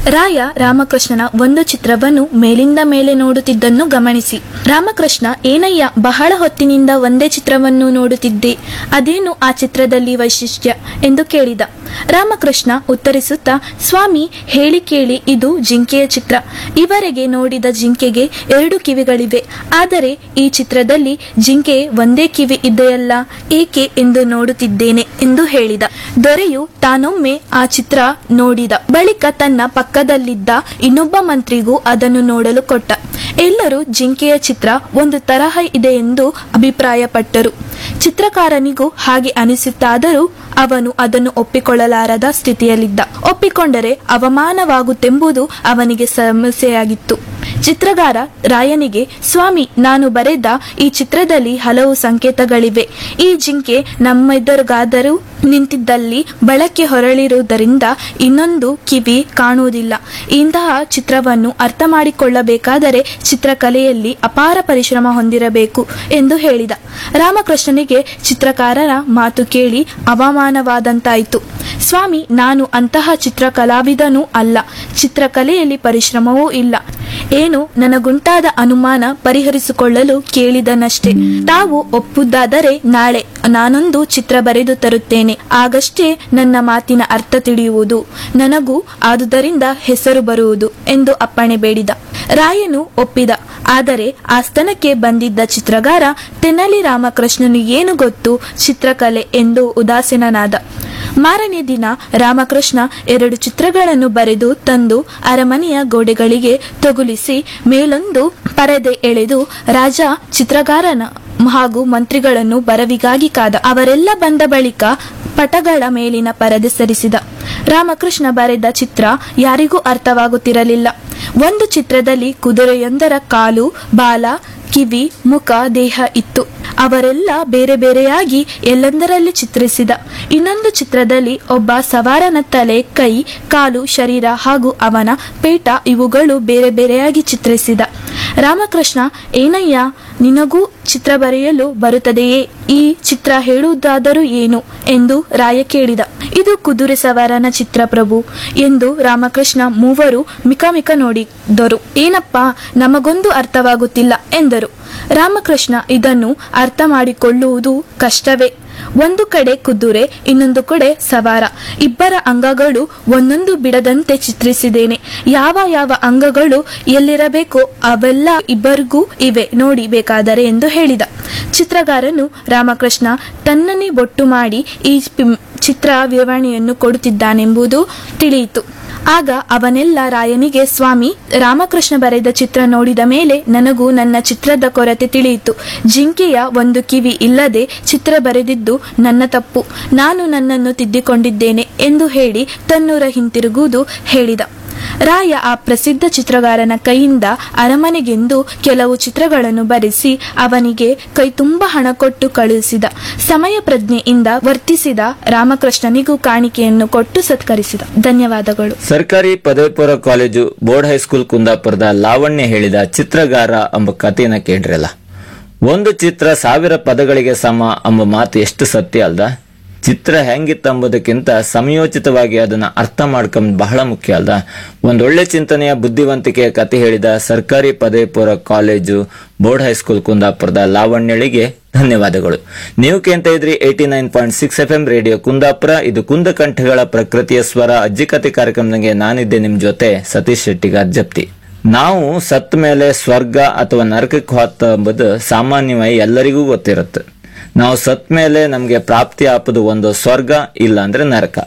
ರಾಯ ರಾಮಕೃಷ್ಣನ ಒಂದು ಚಿತ್ರವನ್ನು ಮೇಲಿಂದ ಮೇಲೆ ನೋಡುತ್ತಿದ್ದನ್ನು ಗಮನಿಸಿ, ರಾಮಕೃಷ್ಣ ಏನಯ್ಯ ಬಹಳ ಹೊತ್ತಿನಿಂದ ಒಂದೇ ಚಿತ್ರವನ್ನು ನೋಡುತ್ತಿದ್ದೆ, ಅದೇನು ಆ ಚಿತ್ರದಲ್ಲಿ ವೈಶಿಷ್ಟ್ಯ ಎಂದು ಕೇಳಿದ. ರಾಮಕೃಷ್ಣ ಉತ್ತರಿಸುತ್ತಾ, ಸ್ವಾಮಿ ಹೇಳಿ ಕೇಳಿ, ಇದು ಜಿಂಕೆಯ ಚಿತ್ರ. ಇವರೆಗೆ ನೋಡಿದ ಜಿಂಕೆಗೆ ಎರಡು ಕಿವಿಗಳಿವೆ, ಆದರೆ ಈ ಚಿತ್ರದಲ್ಲಿ ಜಿಂಕೆ ಒಂದೇ ಕಿವಿ ಇದೆಯಲ್ಲ, ಏಕೆ ಎಂದು ನೋಡುತ್ತಿದ್ದೇನೆ ಎಂದು ಹೇಳಿದ. ದೊರೆಯು ತಾನೊಮ್ಮೆ ಆ ಚಿತ್ರ ನೋಡಿದ ಬಳಿಕ ತನ್ನ ಪಕ್ಕದಲ್ಲಿದ್ದ ಇನ್ನೊಬ್ಬ ಮಂತ್ರಿಗೂ ಅದನ್ನು ನೋಡಲು ಕೊಟ್ಟ. ಎಲ್ಲರೂ ಜಿಂಕೆಯ ಚಿತ್ರ ಒಂದು ತರಹ ಇದೆ ಎಂದು ಅಭಿಪ್ರಾಯಪಟ್ಟರು. ಚಿತ್ರಕಾರನಿಗೂ ಹಾಗೆ ಅನಿಸುತ್ತಾದರೂ ಅವನು ಅದನ್ನು ಒಪ್ಪಿಕೊಳ್ಳಲಾರದ ಸ್ಥಿತಿಯಲ್ಲಿದ್ದ. ಒಪ್ಪಿಕೊಂಡರೆ ಅವಮಾನವಾಗುತ್ತೆಂಬುದು ಅವನಿಗೆ ಸಮಸ್ಯೆಯಾಗಿತ್ತು. ಚಿತ್ರಗಾರ ರಾಯನಿಗೆ, ಸ್ವಾಮಿ, ನಾನು ಬರೆದ ಈ ಚಿತ್ರದಲ್ಲಿ ಹಲವು ಸಂಕೇತಗಳಿವೆ. ಈ ಜಿಂಕೆ ನಮ್ಮೆದುರುಗಾದರೂ ನಿಂತಿದ್ದಲ್ಲಿ ಬಳಕೆ ಹೊರಳಿರುವುದರಿಂದ ಇನ್ನೊಂದು ಕಿವಿ ಕಾಣುವುದಿಲ್ಲ. ಇಂತಹ ಚಿತ್ರವನ್ನು ಅರ್ಥ ಮಾಡಿಕೊಳ್ಳಬೇಕಾದರೆ ಚಿತ್ರಕಲೆಯಲ್ಲಿ ಅಪಾರ ಪರಿಶ್ರಮ ಹೊಂದಿರಬೇಕು ಎಂದು ಹೇಳಿದ. ರಾಮಕೃಷ್ಣನಿಗೆ ಚಿತ್ರಕಾರರ ಮಾತು ಕೇಳಿ ಅವಮಾನವಾದಂತಾಯಿತು. ಸ್ವಾಮಿ, ನಾನು ಅಂತಹ ಚಿತ್ರಕಲಾವಿದನೂ ಅಲ್ಲ, ಚಿತ್ರಕಲೆಯಲ್ಲಿ ಪರಿಶ್ರಮವೂ ಇಲ್ಲ. ಏನು ನನಗುಂಟಾದ ಅನುಮಾನ ಪರಿಹರಿಸಿಕೊಳ್ಳಲು ಕೇಳಿದನಷ್ಟೇ. ತಾವು ಒಪ್ಪುದಾದರೆ ನಾಳೆ ನಾನೊಂದು ಚಿತ್ರ ಬರೆದು ತರುತ್ತೇನೆ, ಆಗಷ್ಟೇ ನನ್ನ ಮಾತಿನ ಅರ್ಥ ತಿಳಿಯುವುದು, ನನಗೂ ಆದುದರಿಂದ ಹೆಸರು ಬರುವುದು ಎಂದು ಅಪ್ಪಣೆ ಬೇಡಿದ. ರಾಯನು ಒಪ್ಪಿದ. ಆದರೆ ಆಸ್ಥಾನಕ್ಕೆ ಬಂದಿದ್ದ ಚಿತ್ರಗಾರ ತೆನಾಲಿ ರಾಮಕೃಷ್ಣನು ಏನು ಗೊತ್ತು ಚಿತ್ರಕಲೆ ಎಂದು ಉದಾಸೀನನಾದ. ಮಾರನೇ ದಿನ ರಾಮಕೃಷ್ಣ ಎರಡು ಚಿತ್ರಗಳನ್ನು ಬರೆದು ತಂದು ಅರಮನೆಯ ಗೋಡೆಗಳಿಗೆ ತಗುಲಿಸಿ ಮೇಲೊಂದು ಪರದೆ ಎಳೆದು ರಾಜ, ಚಿತ್ರಗಾರನ ಹಾಗೂ ಮಂತ್ರಿಗಳನ್ನು ಬರವಿಗಾಗಿ ಕಾದ. ಅವರೆಲ್ಲ ಬಂದ ಬಳಿಕ ಪಟಗಳ ಮೇಲಿನ ಪರದೆ ಸರಿಸಿದ. ರಾಮಕೃಷ್ಣ ಬರೆದ ಚಿತ್ರ ಯಾರಿಗೂ ಅರ್ಥವಾಗುತ್ತಿರಲಿಲ್ಲ. ಒಂದು ಚಿತ್ರದಲ್ಲಿ ಕುದುರೆಯೊಂದರ ಕಾಲು, ಬಾಲ, ಕಿವಿ, ಮುಖ, ದೇಹ ಇತ್ತು. ಅವರೆಲ್ಲ ಬೇರೆ ಬೇರೆಯಾಗಿ ಎಲ್ಲೆಂದರಲ್ಲಿ ಚಿತ್ರಿಸಿದ. ಇನ್ನೊಂದು ಚಿತ್ರದಲ್ಲಿ ಒಬ್ಬ ಸವಾರನ ತಲೆ, ಕೈ, ಕಾಲು, ಶರೀರ ಹಾಗೂ ಅವನ ಪೇಟ ಇವುಗಳು ಬೇರೆ ಬೇರೆಯಾಗಿ ಚಿತ್ರಿಸಿದ. ರಾಮಕೃಷ್ಣ, ಏನಯ್ಯ, ನಿನಗೂ ಚಿತ್ರ ಬರೆಯಲು ಬರುತ್ತದೆಯೇ? ಈ ಚಿತ್ರ ಹೇಳುವುದಾದರೂ ಏನು ಎಂದು ರಾಯ ಕೇಳಿದ. ಇದು ಕುದುರೆ ಸವಾರನ ಚಿತ್ರ ಪ್ರಭು ಎಂದು ರಾಮಕೃಷ್ಣ ಮೂವರು ಮಿಕಮಿಕ ನೋಡಿದರು. ಏನಪ್ಪಾ, ನಮಗೊಂದು ಅರ್ಥವಾಗುತ್ತಿಲ್ಲ ಎಂದರು. ರಾಮಕೃಷ್ಣ, ಇದನ್ನು ಅರ್ಥ ಮಾಡಿಕೊಳ್ಳುವುದು ಕಷ್ಟವೇ. ಒಂದು ಕಡೆ ಕುದುರೆ, ಇನ್ನೊಂದು ಕಡೆ ಸವಾರ, ಇಬ್ಬರ ಅಂಗಗಳು ಒಂದೊಂದು ಬಿಡದಂತೆ ಚಿತ್ರಿಸಿದ್ದೇನೆ. ಯಾವ ಯಾವ ಅಂಗಗಳು ಎಲ್ಲಿರಬೇಕೋ ಅವೆಲ್ಲ ಇಬ್ಬರಿಗೂ ಇವೆ, ನೋಡಿ ಬೇಕಾದರೆ ಎಂದು ಹೇಳಿದ. ಚಿತ್ರಗಾರನು ರಾಮಕೃಷ್ಣ ತನ್ನನ್ನೇ ಬೊಟ್ಟು ಮಾಡಿ ಈ ಚಿತ್ರ ವಿವರಣೆಯನ್ನು ಕೊಡುತ್ತಿದ್ದಾನೆಂಬುದು ತಿಳಿಯಿತು. ಆಗ ಅವನೆಲ್ಲ ರಾಯನಿಗೆ, ಸ್ವಾಮಿ, ರಾಮಕೃಷ್ಣ ಬರೆದ ಚಿತ್ರ ನೋಡಿದ ಮೇಲೆ ನನಗೂ ನನ್ನ ಚಿತ್ರದ ಕೊರತೆ ತಿಳಿಯಿತು. ಜಿಂಕೆಯ ಒಂದು ಕಿವಿ ಇಲ್ಲದೆ ಚಿತ್ರ ಬರೆದಿದ್ದು ನನ್ನ ತಪ್ಪು, ನಾನು ನನ್ನನ್ನು ತಿದ್ದಿಕೊಂಡಿದ್ದೇನೆ ಎಂದು ಹೇಳಿ ತನ್ನೂರ ಹಿಂತಿರುಗುವುದು ಹೇಳಿದ. ರಾಯ ಆ ಪ್ರಸಿದ್ಧ ಚಿತ್ರಗಾರನ ಕೈಯಿಂದ ಅರಮನೆಗೆಂದು ಕೆಲವು ಚಿತ್ರಗಳನ್ನು ಬರೆಸಿ ಅವನಿಗೆ ಕೈ ತುಂಬ ಹಣ ಕೊಟ್ಟು ಕಳುಹಿಸಿದ. ಸಮಯ ಪ್ರಜ್ಞೆಯಿಂದ ವರ್ತಿಸಿದ ರಾಮಕೃಷ್ಣನಿಗೂ ಕಾಣಿಕೆಯನ್ನು ಕೊಟ್ಟು ಸತ್ಕರಿಸಿದ. ಧನ್ಯವಾದಗಳು. ಸರ್ಕಾರಿ ಪದವಿ ಪೂರ್ವ ಕಾಲೇಜು ಬೋರ್ಡ್ ಹೈಸ್ಕೂಲ್ ಕುಂದಾಪುರದ ಲಾವಣ್ಯ ಹೇಳಿದ ಚಿತ್ರಗಾರ ಎಂಬ ಕಥೆಯನ್ನ ಕೇಳ್ರಲ್ಲ. ಒಂದು ಚಿತ್ರ ಸಾವಿರ ಪದಗಳಿಗೆ ಸಮ ಎಂಬ ಮಾತು ಎಷ್ಟು ಸತ್ಯ ಅಲ್ದ. ಚಿತ್ರ ಹೆಂಗಿತ್ತಂಬುದಕ್ಕಿಂತ ಸಮಯೋಚಿತವಾಗಿ ಅದನ್ನ ಅರ್ಥ ಮಾಡ್ಕೊಂಡ್ ಬಹಳ ಮುಖ್ಯ ಅಲ್ದ. ಒಂದೊಳ್ಳೆ ಚಿಂತನೆಯ ಬುದ್ಧಿವಂತಿಕೆಯ ಕತೆ ಹೇಳಿದ ಸರ್ಕಾರಿ ಪದವಿ ಪೂರ್ವ ಕಾಲೇಜು ಬೋರ್ಡ್ ಹೈಸ್ಕೂಲ್ ಕುಂದಾಪುರದ ಲಾವಣ್ಯಳಿಗೆ ಧನ್ಯವಾದಗಳು. ನೀವು ಕೇಳ್ತಾ ಇದ್ರಿ eighty nine point six F M radio Kundapura. ಇದು ಕುಂದಕಂಠಗಳ ಪ್ರಕೃತಿಯ ಸ್ವರ ಅಜ್ಜಿ ಕತೆ ಕಾರ್ಯಕ್ರಮದಂಗೆ ನಾನಿದ್ದೆ ನಿಮ್ ಜೊತೆ ಸತೀಶ್ ಶೆಟ್ಟಿಗಾರ್ ಜಪ್ತಿ. ನಾವು ಸತ್ತ ಮೇಲೆ ಸ್ವರ್ಗ ಅಥವಾ ನರಕಕ್ಕೆ ಹೋತ ಎಂಬುದು ಸಾಮಾನ್ಯವಾಗಿ ಎಲ್ಲರಿಗೂ ಗೊತ್ತಿರುತ್ತೆ. ನಾವು ಸತ್ ಮೇಲೆ ನಮ್ಗೆ ಪ್ರಾಪ್ತಿ ಆಪದು ಒಂದು ಸ್ವರ್ಗ, ಇಲ್ಲ ಅಂದ್ರೆ ನರಕ.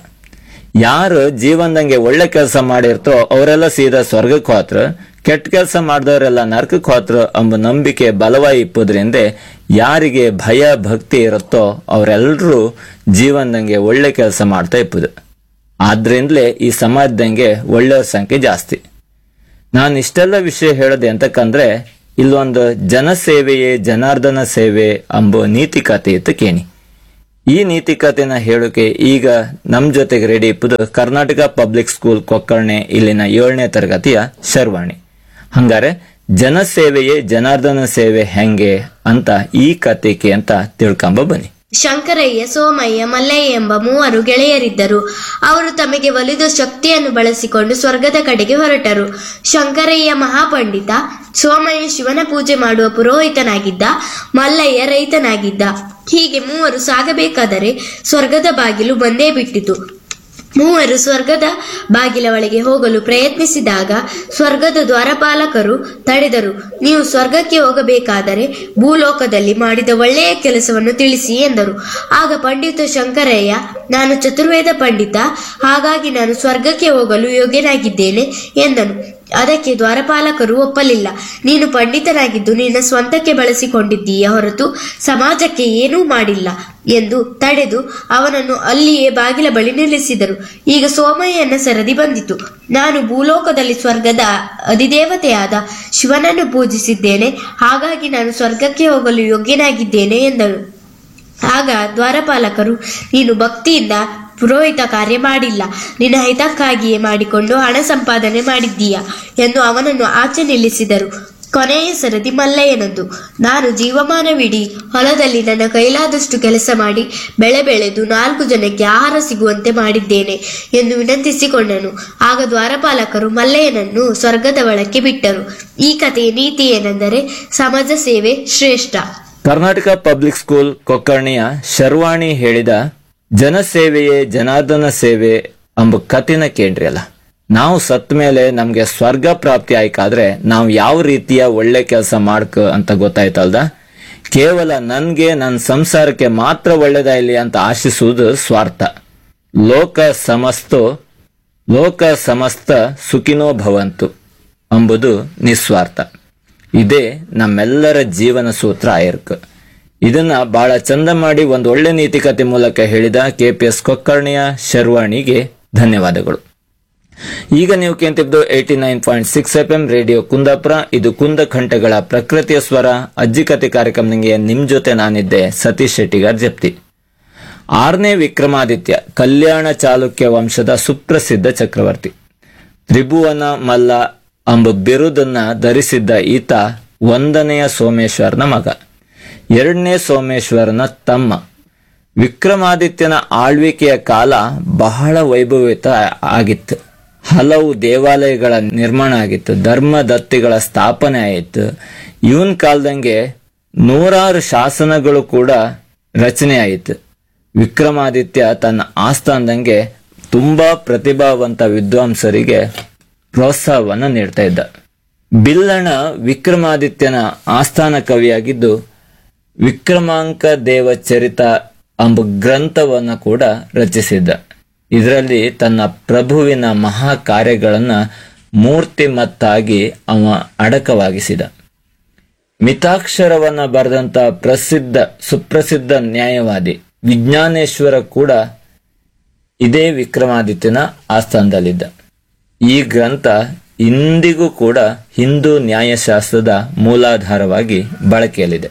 ಯಾರು ಜೀವನದಂಗೆ ಒಳ್ಳೆ ಕೆಲಸ ಮಾಡಿರ್ತೋ ಅವರೆಲ್ಲ ಸೀದಾ ಸ್ವರ್ಗಕ್ಕೆ ಹೋತ್ರ, ಕೆಟ್ಟ ಕೆಲಸ ಮಾಡಿದವರೆಲ್ಲ ನರಕಕ್ಕೆ ಹೋತ್ರ ಎಂಬ ನಂಬಿಕೆ ಬಲವಾಗಿ ಇಪ್ಪುದ್ರಿಂದ ಯಾರಿಗೆ ಭಯ ಭಕ್ತಿ ಇರುತ್ತೋ ಅವರೆಲ್ಲರೂ ಜೀವನದಂಗೆ ಒಳ್ಳೆ ಕೆಲಸ ಮಾಡ್ತಾ ಇಪ್ಪುದು. ಆದ್ರಿಂದಲೇ ಈ ಸಮಾಜದಂಗೆ ಒಳ್ಳೆಯವ್ರ ಸಂಖ್ಯೆ ಜಾಸ್ತಿ. ನಾನು ಇಷ್ಟೆಲ್ಲ ವಿಷಯ ಹೇಳೋದೆ ಅಂತಕ್ಕಂದ್ರೆ ಇಲ್ಲೊಂದು ಜನಸೇವೆಯೇ ಜನಾರ್ದನ ಸೇವೆ ಎಂಬ ನೀತಿ ಕಥೆ ಇತ್ತು ಕೇಳಿ. ಈ ನೀತಿ ಕಥೆನ ಹೇಳೋಕೆ ಈಗ ನಮ್ ಜೊತೆಗೆ ready ಇಪ್ಪುದು Karnataka public school Kokkarne ಇಲ್ಲಿನ ಏಳನೇ ತರಗತಿಯ ಶರ್ವಾಣಿ. ಹಂಗಾರೆ ಜನಸೇವೆಯೇ ಜನಾರ್ದನ ಸೇವೆ ಹೆಂಗೆ ಅಂತ ಈ ಕಥೆಗೆ ಅಂತ ತಿಳ್ಕೊಂಬ ಬನ್ನಿ. ಶಂಕರಯ್ಯ, ಸೋಮಯ್ಯ, ಮಲ್ಲಯ್ಯ ಎಂಬ ಮೂವರು ಗೆಳೆಯರಿದ್ದರು. ಅವರು ತಮಗೆ ಒಲಿದ ಶಕ್ತಿಯನ್ನು ಬಳಸಿಕೊಂಡು ಸ್ವರ್ಗದ ಕಡೆಗೆ ಹೊರಟರು. ಶಂಕರಯ್ಯ ಮಹಾಪಂಡಿತ, ಸೋಮಯ್ಯ ಶಿವನ ಪೂಜೆ ಮಾಡುವ ಪುರೋಹಿತನಾಗಿದ್ದ, ಮಲ್ಲಯ್ಯ ರೈತನಾಗಿದ್ದ. ಹೀಗೆ ಮೂವರು ಸಾಗಬೇಕಾದರೆ ಸ್ವರ್ಗದ ಬಾಗಿಲು ಬಂದೇ ಬಿಟ್ಟಿತು. ಮೂವರು ಸ್ವರ್ಗದ ಬಾಗಿಲ ಒಳಗೆ ಹೋಗಲು ಪ್ರಯತ್ನಿಸಿದಾಗ ಸ್ವರ್ಗದ ದ್ವಾರಪಾಲಕರು ತಡೆದರು. ನೀವು ಸ್ವರ್ಗಕ್ಕೆ ಹೋಗಬೇಕಾದರೆ ಭೂಲೋಕದಲ್ಲಿ ಮಾಡಿದ ಒಳ್ಳೆಯ ಕೆಲಸವನ್ನು ತಿಳಿಸಿ ಎಂದರು. ಆಗ ಪಂಡಿತ ಶಂಕರಯ್ಯ, ನಾನು ಚತುರ್ವೇದ ಪಂಡಿತ, ಹಾಗಾಗಿ ನಾನು ಸ್ವರ್ಗಕ್ಕೆ ಹೋಗಲು ಯೋಗ್ಯನಾಗಿದ್ದೇನೆ ಎಂದನು. ಅದಕ್ಕೆ ದ್ವಾರಪಾಲಕರು ಒಪ್ಪಲಿಲ್ಲ. ನೀನು ಪಂಡಿತನಾಗಿದ್ದು ನಿನ್ನ ಸ್ವಂತಕ್ಕೆ ಬಳಸಿಕೊಂಡಿದ್ದೀಯ ಹೊರತು ಸಮಾಜಕ್ಕೆ ಏನೂ ಮಾಡಿಲ್ಲ ಎಂದು ತಡೆದು ಅವನನ್ನು ಅಲ್ಲಿಯೇ ಬಾಗಿಲ ಬಳಿ ನಿಲ್ಲಿಸಿದರು. ಈಗ ಸೋಮಯ್ಯನ ಸರದಿ ಬಂದಿತು. ನಾನು ಭೂಲೋಕದಲ್ಲಿ ಸ್ವರ್ಗದ ಅಧಿದೇವತೆಯಾದ ಶಿವನನ್ನು ಪೂಜಿಸಿದ್ದೇನೆ, ಹಾಗಾಗಿ ನಾನು ಸ್ವರ್ಗಕ್ಕೆ ಹೋಗಲು ಯೋಗ್ಯನಾಗಿದ್ದೇನೆ ಎಂದನು. ಆಗ ದ್ವಾರಪಾಲಕರು, ನೀನು ಭಕ್ತಿಯಿಂದ ಪುರೋಹಿತ ಕಾರ್ಯ ಮಾಡಿಲ್ಲ, ನಿನ್ನ ಹಿತಕ್ಕಾಗಿಯೇ ಮಾಡಿಕೊಂಡು ಹಣ ಸಂಪಾದನೆ ಮಾಡಿದ್ದೀಯ ಎಂದು ಅವನನ್ನು ಆಚೆ ನಿಲ್ಲಿಸಿದರು. ಕೊನೆಯ ಸರದಿ ಮಲ್ಲಯ್ಯನದ್ದು. ನಾನು ಜೀವಮಾನವಿಡೀ ಹೊಲದಲ್ಲಿ ನನ್ನ ಕೈಲಾದಷ್ಟು ಕೆಲಸ ಮಾಡಿ ಬೆಳೆ ಬೆಳೆದು ನಾಲ್ಕು ಜನಕ್ಕೆ ಆಹಾರ ಸಿಗುವಂತೆ ಮಾಡಿದ್ದೇನೆ ಎಂದು ವಿನಂತಿಸಿಕೊಂಡನು. ಆಗ ದ್ವಾರಪಾಲಕರು ಮಲ್ಲಯ್ಯನನ್ನು ಸ್ವರ್ಗದ ಒಳಕ್ಕೆ ಬಿಟ್ಟರು. ಈ ಕಥೆಯ ನೀತಿ ಏನೆಂದರೆ, ಸಮಾಜ ಸೇವೆ ಶ್ರೇಷ್ಠ. ಕರ್ನಾಟಕ ಪಬ್ಲಿಕ್ ಸ್ಕೂಲ್ ಕೊಕ್ಕರ್ಣಿಯ ಶರ್ವಾಣಿ ಹೇಳಿದ ಜನಸೇವೆಯೇ ಜನಾರ್ದನ ಸೇವೆ ಎಂಬ ಕಥೆನ ಕೇಳ್ರಿ ಅಲ್ಲ. ನಾವು ಸತ್ ಮೇಲೆ ನಮ್ಗೆ ಸ್ವರ್ಗ ಪ್ರಾಪ್ತಿ ಆಯ್ಕಾದ್ರೆ ನಾವು ಯಾವ ರೀತಿಯ ಒಳ್ಳೆ ಕೆಲಸ ಮಾಡ್ಕ ಅಂತ ಗೊತ್ತಾಯ್ತಲ್ದ. ಕೇವಲ ನನ್ಗೆ ನನ್ನ ಸಂಸಾರಕ್ಕೆ ಮಾತ್ರ ಒಳ್ಳೇದಾಯ್ಲಿ ಅಂತ ಆಶಿಸುವುದು ಸ್ವಾರ್ಥ. ಲೋಕ ಸಮಸ್ತ ಲೋಕ ಸಮಸ್ತ ಸುಖಿನೋ ಭವಂತು ಎಂಬುದು ನಿಸ್ವಾರ್ಥ. ಇದೇ ನಮ್ಮೆಲ್ಲರ ಜೀವನ ಸೂತ್ರ ಆಯರ್ಕ. ಇದನ್ನ ಬಹಳ ಚಂದ ಮಾಡಿ ಒಂದು ಒಳ್ಳೆ ನೀತಿಕತೆ ಮೂಲಕ ಹೇಳಿದ ಕೆಪಿಎಸ್ ಕೊಕ್ಕರ್ಣಿಯ ಶರ್ವಾಣಿಗೆ ಧನ್ಯವಾದಗಳು. ಈಗ ನೀವು ಕೇಂತಿದ್ದು eighty nine point six F M radio Kundapura. ಇದು ಕುಂದ ಕಂಠಗಳ ಪ್ರಕೃತಿಯ ಸ್ವರ ಅಜ್ಜಿ ಕತೆ ಕಾರ್ಯಕ್ರಮನಿಗೆ ನಿಮ್ ಜೊತೆ ನಾನಿದ್ದೆ ಸತೀಶ್ ಶೆಟ್ಟಿಗಾರ್ ಜಪ್ತಿ. ಆರನೇ ವಿಕ್ರಮಾದಿತ್ಯ ಕಲ್ಯಾಣ ಚಾಲುಕ್ಯ ವಂಶದ ಸುಪ್ರಸಿದ್ಧ ಚಕ್ರವರ್ತಿ. ತ್ರಿಭುವನ ಮಲ್ಲ ಎಂಬ ಬಿರುದನ್ನ ಧರಿಸಿದ್ದ ಈತ ಒಂದನೆಯ ಸೋಮೇಶ್ವರನ ಮಗ, ಎರಡನೇ ಸೋಮೇಶ್ವರನ ತಮ್ಮ. ವಿಕ್ರಮಾದಿತ್ಯನ ಆಳ್ವಿಕೆಯ ಕಾಲ ಬಹಳ ವೈಭವಿತ ಆಗಿತ್ತು. ಹಲವು ದೇವಾಲಯಗಳ ನಿರ್ಮಾಣ ಆಗಿತ್ತು, ಧರ್ಮದತ್ತಿಗಳ ಸ್ಥಾಪನೆ ಆಯಿತು. ಇವನ್ ಕಾಲದಂಗೆ ನೂರಾರು ಶಾಸನಗಳು ಕೂಡ ರಚನೆ ಆಯಿತು. ವಿಕ್ರಮಾದಿತ್ಯ ತನ್ನ ಆಸ್ಥಾನದಂಗೆ ತುಂಬಾ ಪ್ರತಿಭಾವಂತ ವಿದ್ವಾಂಸರಿಗೆ ಪ್ರೋತ್ಸಾಹವನ್ನು ನೀಡ್ತಾ ಇದ್ದ. ಬಿಲ್ಲಣ ವಿಕ್ರಮಾದಿತ್ಯನ ಆಸ್ಥಾನ ಕವಿಯಾಗಿದ್ದು ವಿಕ್ರಮಾಂಕ ದೇವ ಚರಿತ ಎಂಬ ಗ್ರಂಥವನ್ನು ಕೂಡ ರಚಿಸಿದ್ದ. ಇದರಲ್ಲಿ ತನ್ನ ಪ್ರಭುವಿನ ಮಹಾ ಕಾರ್ಯಗಳನ್ನ ಮೂರ್ತಿಮತ್ತಾಗಿ ಅವ ಅಡಕವಾಗಿಸಿದ. ಮಿತಾಕ್ಷರವನ್ನ ಬರೆದಂತ ಪ್ರಸಿದ್ಧ ಸುಪ್ರಸಿದ್ಧ ನ್ಯಾಯವಾದಿ ವಿಜ್ಞಾನೇಶ್ವರ ಕೂಡ ಇದೇ ವಿಕ್ರಮಾದಿತ್ಯನ ಆಸ್ಥಾನದಲ್ಲಿದ್ದ. ಈ ಗ್ರಂಥ ಇಂದಿಗೂ ಕೂಡ ಹಿಂದೂ ನ್ಯಾಯಶಾಸ್ತ್ರದ ಮೂಲಾಧಾರವಾಗಿ ಬಳಕೆಯಲ್ಲಿದೆ.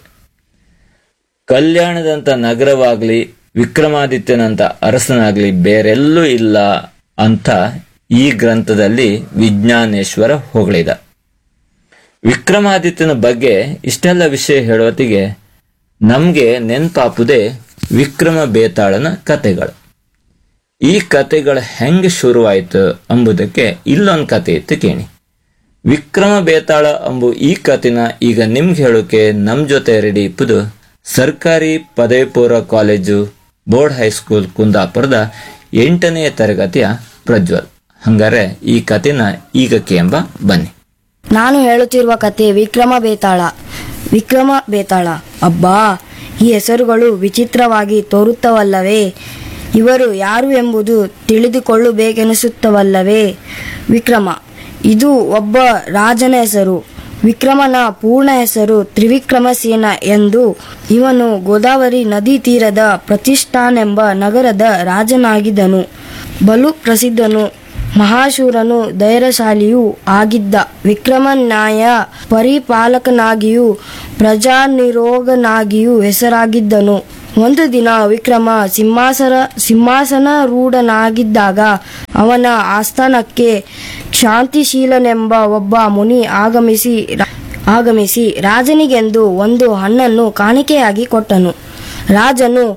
ಕಲ್ಯಾಣದಂತ ನಗರವಾಗ್ಲಿ ವಿಕ್ರಮಾದಿತ್ಯನಂತ ಅರಸನಾಗ್ಲಿ ಬೇರೆಲ್ಲೂ ಇಲ್ಲ ಅಂತ ಈ ಗ್ರಂಥದಲ್ಲಿ ವಿಜ್ಞಾನೇಶ್ವರ ಹೊಗಳಿದ. ವಿಕ್ರಮಾದಿತ್ಯನ ಬಗ್ಗೆ ಇಷ್ಟೆಲ್ಲ ವಿಷಯ ಹೇಳೋತ್ತಿಗೆ ನಮ್ಗೆ ನೆನ್ಪಾಪುದೇ ವಿಕ್ರಮ ಬೇತಾಳನ ಕತೆಗಳು. ಈ ಕತೆಗಳು ಹೆಂಗೆ ಶುರುವಾಯ್ತು ಎಂಬುದಕ್ಕೆ ಇಲ್ಲೊಂದು ಕತೆ ಇತ್ತು ಕೇಳಿ. ವಿಕ್ರಮ ಬೇತಾಳ ಎಂಬು ಈ ಕತೆನ ಈಗ ನಿಮ್ಗೆ ಹೇಳೋಕೆ ನಮ್ ಜೊತೆ ರೆಡಿ ಇಪ್ಪುದು ಸರ್ಕಾರಿ ಪದವಿ ಪೂರ್ವ ಕಾಲೇಜು ಬೋರ್ಡ್ ಹೈಸ್ಕೂಲ್ ಕುಂದಾಪುರದ ಎಂಟನೆಯ ತರಗತಿಯ ಪ್ರಜ್ವಲ್. ಹಂಗಾರೆ ಈ ಕತೆನ ಈಗ ಕೇಂಬ ಬನ್ನಿ. ನಾನು ಹೇಳುತ್ತಿರುವ ಕತೆ ವಿಕ್ರಮ ಬೇತಾಳ. ವಿಕ್ರಮ ಬೇತಾಳ, ಅಬ್ಬಾ, ಈ ಹೆಸರುಗಳು ವಿಚಿತ್ರವಾಗಿ ತೋರುತ್ತವಲ್ಲವೇ? ಇವರು ಯಾರು ಎಂಬುದು ತಿಳಿದುಕೊಳ್ಳಬೇಕೆನಿಸುತ್ತವಲ್ಲವೇ? ವಿಕ್ರಮ, ಇದು ಒಬ್ಬ ರಾಜನ ಹೆಸರು. ವಿಕ್ರಮನ ಪೂರ್ಣ ಹೆಸರು ತ್ರಿವಿಕ್ರಮಸೇನ ಎಂದು. ಇವನು ಗೋದಾವರಿ ನದಿ ತೀರದ ಪ್ರತಿಷ್ಠಾನೆಂಬ ನಗರದ ರಾಜನಾಗಿದ್ದನು. ಬಲು ಪ್ರಸಿದ್ಧನು, ಮಹಾಶೂರನು, ಧೈರ್ಯಶಾಲಿಯೂ ಆಗಿದ್ದ. ವಿಕ್ರಮನ್ಯಾಯ ಪರಿಪಾಲಕನಾಗಿಯೂ ಪ್ರಜಾನಿರೋಗನಾಗಿಯೂ ಹೆಸರಾಗಿದ್ದನು. ಒಂದು ದಿನ ವಿಕ್ರಮ ಸಿಂಹಾಸನ ಸಿಂಹಾಸನರೂಢನಾಗಿದ್ದಾಗ ಅವನ ಆಸ್ಥಾನಕ್ಕೆ ಶಾಂತಿಶೀಲನೆಂಬ ಒಬ್ಬ ಮುನಿ ಆಗಮಿಸಿ ಆಗಮಿಸಿ ರಾಜನಿಗೆಂದು ಒಂದು ಹಣ್ಣನ್ನು ಕಾಣಿಕೆಯಾಗಿ ಕೊಟ್ಟನು. ರಾಜನು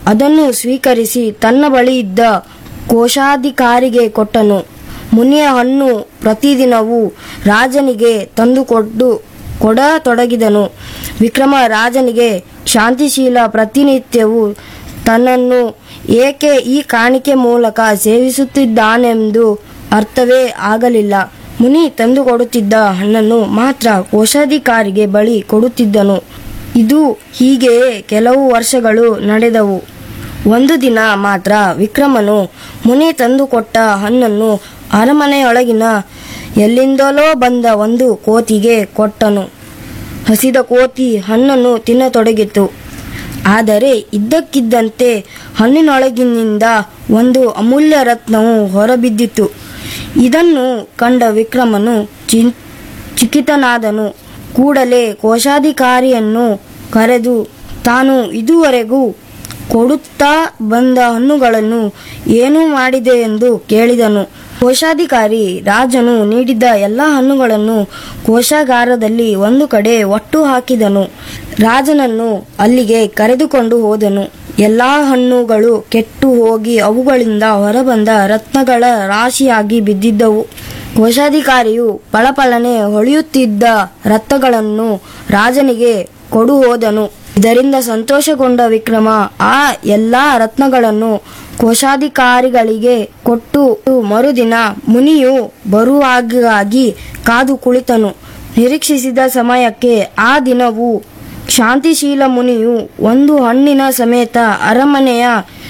ಅದನ್ನು ಸ್ವೀಕರಿಸಿ ತನ್ನ ಬಳಿ ಇದ್ದ ಕೋಶಾಧಿಕಾರಿಗೆ ಕೊಟ್ಟನು. ಮುನಿಯ ಹಣ್ಣು ಪ್ರತಿದಿನವೂ ರಾಜನಿಗೆ ತಂದುಕೊಟ್ಟು ಕೊಡತೊಡಗಿದನು. ವಿಕ್ರಮ ರಾಜನಿಗೆ ಶಾಂತಿಶೀಲ ಪ್ರತಿನಿತ್ಯವೂ ತನ್ನನ್ನು ಏಕೆ ಈ ಕಾಣಿಕೆ ಮೂಲಕ ಸೇವಿಸುತ್ತಿದ್ದಾನೆಂದು ಅರ್ಥವೇ ಆಗಲಿಲ್ಲ. ಮುನಿ ತಂದುಕೊಡುತ್ತಿದ್ದ ಹಣ್ಣನ್ನು ಮಾತ್ರ ಕೋಶಾಧಿಕಾರಿಗೆ ಬಳಿ ಕೊಡುತ್ತಿದ್ದನು. ಇದು ಹೀಗೆಯೇ ಕೆಲವು ವರ್ಷಗಳು ನಡೆದವು. ಒಂದು ದಿನ ಮಾತ್ರ ವಿಕ್ರಮನು ಮುನಿ ತಂದುಕೊಟ್ಟ ಹಣ್ಣನ್ನು ಅರಮನೆಯೊಳಗಿನ ಎಲ್ಲಿಂದಲೋ ಬಂದ ಒಂದು ಕೋತಿಗೆ ಕೊಟ್ಟನು. ಹಸಿದ ಕೋತಿ ಹಣ್ಣನ್ನು ತಿನ್ನತೊಡಗಿತು. ಆದರೆ ಇದ್ದಕ್ಕಿದ್ದಂತೆ ಹಣ್ಣಿನೊಳಗಿನಿಂದ ಒಂದು ಅಮೂಲ್ಯ ರತ್ನವು ಹೊರಬಿದ್ದಿತು. ಇದನ್ನು ಕಂಡ ವಿಕ್ರಮನು ಚಿನ್ ಚಿಕಿತನಾದನು. ಕೂಡಲೇ ಕೋಶಾಧಿಕಾರಿಯನ್ನು ಕರೆದು ತಾನು ಇದುವರೆಗೂ ಕೊಡುತ್ತಾ ಬಂದ ಹಣ್ಣುಗಳನ್ನು ಏನು ಮಾಡಿದೆ ಎಂದು ಕೇಳಿದನು. ಕೋಶಾಧಿಕಾರಿ ರಾಜನು ನೀಡಿದ್ದ ಎಲ್ಲ ಹಣ್ಣುಗಳನ್ನು ಕೋಶಾಗಾರದಲ್ಲಿ ಒಂದು ಕಡೆ ಒಟ್ಟು ಹಾಕಿದನು. ರಾಜನನ್ನು ಅಲ್ಲಿಗೆ ಕರೆದುಕೊಂಡು ಹೋದನು. ಎಲ್ಲಾ ಹಣ್ಣುಗಳು ಕೆಟ್ಟು ಹೋಗಿ ಅವುಗಳಿಂದ ಹೊರಬಂದ ರತ್ನಗಳ ರಾಶಿಯಾಗಿ ಬಿದ್ದಿದ್ದವು. ಕೋಶಾಧಿಕಾರಿಯು ಪಳಪಳನೆ ಹೊಳೆಯುತ್ತಿದ್ದ ರತ್ನಗಳನ್ನು ರಾಜನಿಗೆ ಕೊಡು ಹೋದನು. ಇದರಿಂದ ಸಂತೋಷಗೊಂಡ ವಿಕ್ರಮ ಆ ಎಲ್ಲಾ ರತ್ನಗಳನ್ನು ಕೋಶಾಧಿಕಾರಿಗಳಿಗೆ ಕೊಟ್ಟು ಮರುದಿನ ಮುನಿಯು ಬರುವಾಗಾಗಿ ಕಾದು ಕುಳಿತನು. ನಿರೀಕ್ಷಿಸಿದ ಸಮಯಕ್ಕೆ ಆ ದಿನವೂ ಶಾಂತಿಶೀಲ ಮುನಿಯು ಒಂದು ಹಣ್ಣಿನ ಸಮೇತ ಅರಮನೆಯ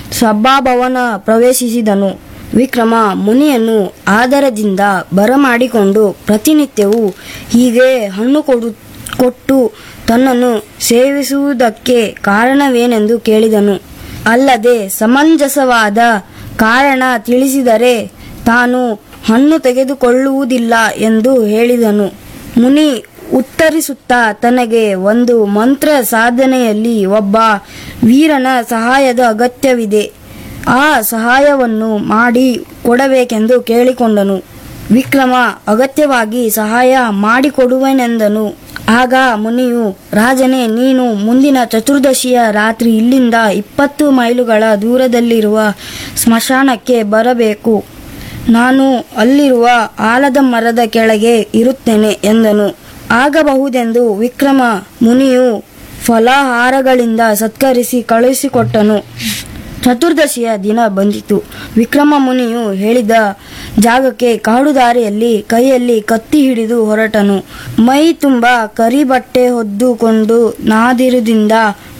ಸಭಾಭವನ ಪ್ರವೇಶಿಸಿದನು. ವಿಕ್ರಮ ಮುನಿಯನ್ನು ಆದರದಿಂದ ಬರಮಾಡಿಕೊಂಡು ಪ್ರತಿನಿತ್ಯವೂ ಹೀಗೆ ಹಣ್ಣು ಕೊಡು ಕೊಟ್ಟು ತನ್ನನ್ನು ಸೇವಿಸುವುದಕ್ಕೆ ಕಾರಣವೇನೆಂದು ಕೇಳಿದನು. ಅಲ್ಲದೆ ಸಮಂಜಸವಾದ ಕಾರಣ ತಿಳಿಸಿದರೆ ತಾನು ಹಣ್ಣು ತೆಗೆದುಕೊಳ್ಳುವುದಿಲ್ಲ ಎಂದು ಹೇಳಿದನು. ಮುನಿ ಉತ್ತರಿಸುತ್ತಾ ತನಗೆ ಒಂದು ಮಂತ್ರ ಸಾಧನೆಯಲ್ಲಿ ಒಬ್ಬ ವೀರನ ಸಹಾಯದ ಅಗತ್ಯವಿದೆ, ಆ ಸಹಾಯವನ್ನು ಮಾಡಿ ಕೊಡಬೇಕೆಂದು ಕೇಳಿಕೊಂಡನು. ವಿಕ್ರಮ ಅಗತ್ಯವಾಗಿ ಸಹಾಯ ಮಾಡಿಕೊಡುವೆನೆಂದನು. ಆಗ ಮುನಿಯು, ರಾಜನೇ, ನೀನು ಮುಂದಿನ ಚತುರ್ದಶಿಯ ರಾತ್ರಿ ಇಲ್ಲಿಂದ ಇಪ್ಪತ್ತು ಮೈಲುಗಳ ದೂರದಲ್ಲಿರುವ ಸ್ಮಶಾನಕ್ಕೆ ಬರಬೇಕು. ನಾನು ಅಲ್ಲಿರುವ ಆಲದ ಮರದ ಕೆಳಗೆ ಇರುತ್ತೇನೆ ಎಂದನು. ಆಗಬಹುದೆಂದು ವಿಕ್ರಮ ಮುನಿಯು ಫಲಾಹಾರಗಳಿಂದ ಸತ್ಕರಿಸಿ ಕಳುಹಿಸಿಕೊಟ್ಟನು. ಚತುರ್ದಶಿಯ ದಿನ ಬಂದಿತು. ವಿಕ್ರಮ ಮುನಿಯು ಹೇಳಿದ ಜಾಗಕ್ಕೆ ಕಾಡುದಾರಿಯಲ್ಲಿ ಕೈಯಲ್ಲಿ ಕತ್ತಿ ಹಿಡಿದು ಹೊರಟನು. ಮೈ ತುಂಬ ಕರಿ ಬಟ್ಟೆ ಹೊದ್ದುಕೊಂಡು ನಾದಿರುದಿಂದ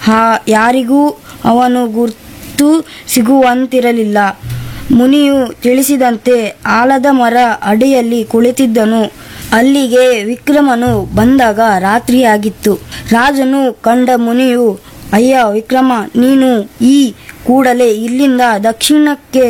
ಯಾರಿಗೂ ಅವನು ಗುರ್ತು ಸಿಗುವಂತಿರಲಿಲ್ಲ. ಮುನಿಯು ತಿಳಿಸಿದಂತೆ ಆಲದ ಮರ ಅಡಿಯಲ್ಲಿ ಕುಳಿತಿದ್ದನು. ಅಲ್ಲಿಗೆ ವಿಕ್ರಮನು ಬಂದಾಗ ರಾತ್ರಿಯಾಗಿತ್ತು. ರಾಜನು ಕಂಡ ಮುನಿಯು, ಅಯ್ಯ ವಿಕ್ರಮ, ನೀನು ಈ ಕೂಡಲೇ ಇಲ್ಲಿಂದ ದಕ್ಷಿಣಕ್ಕೆ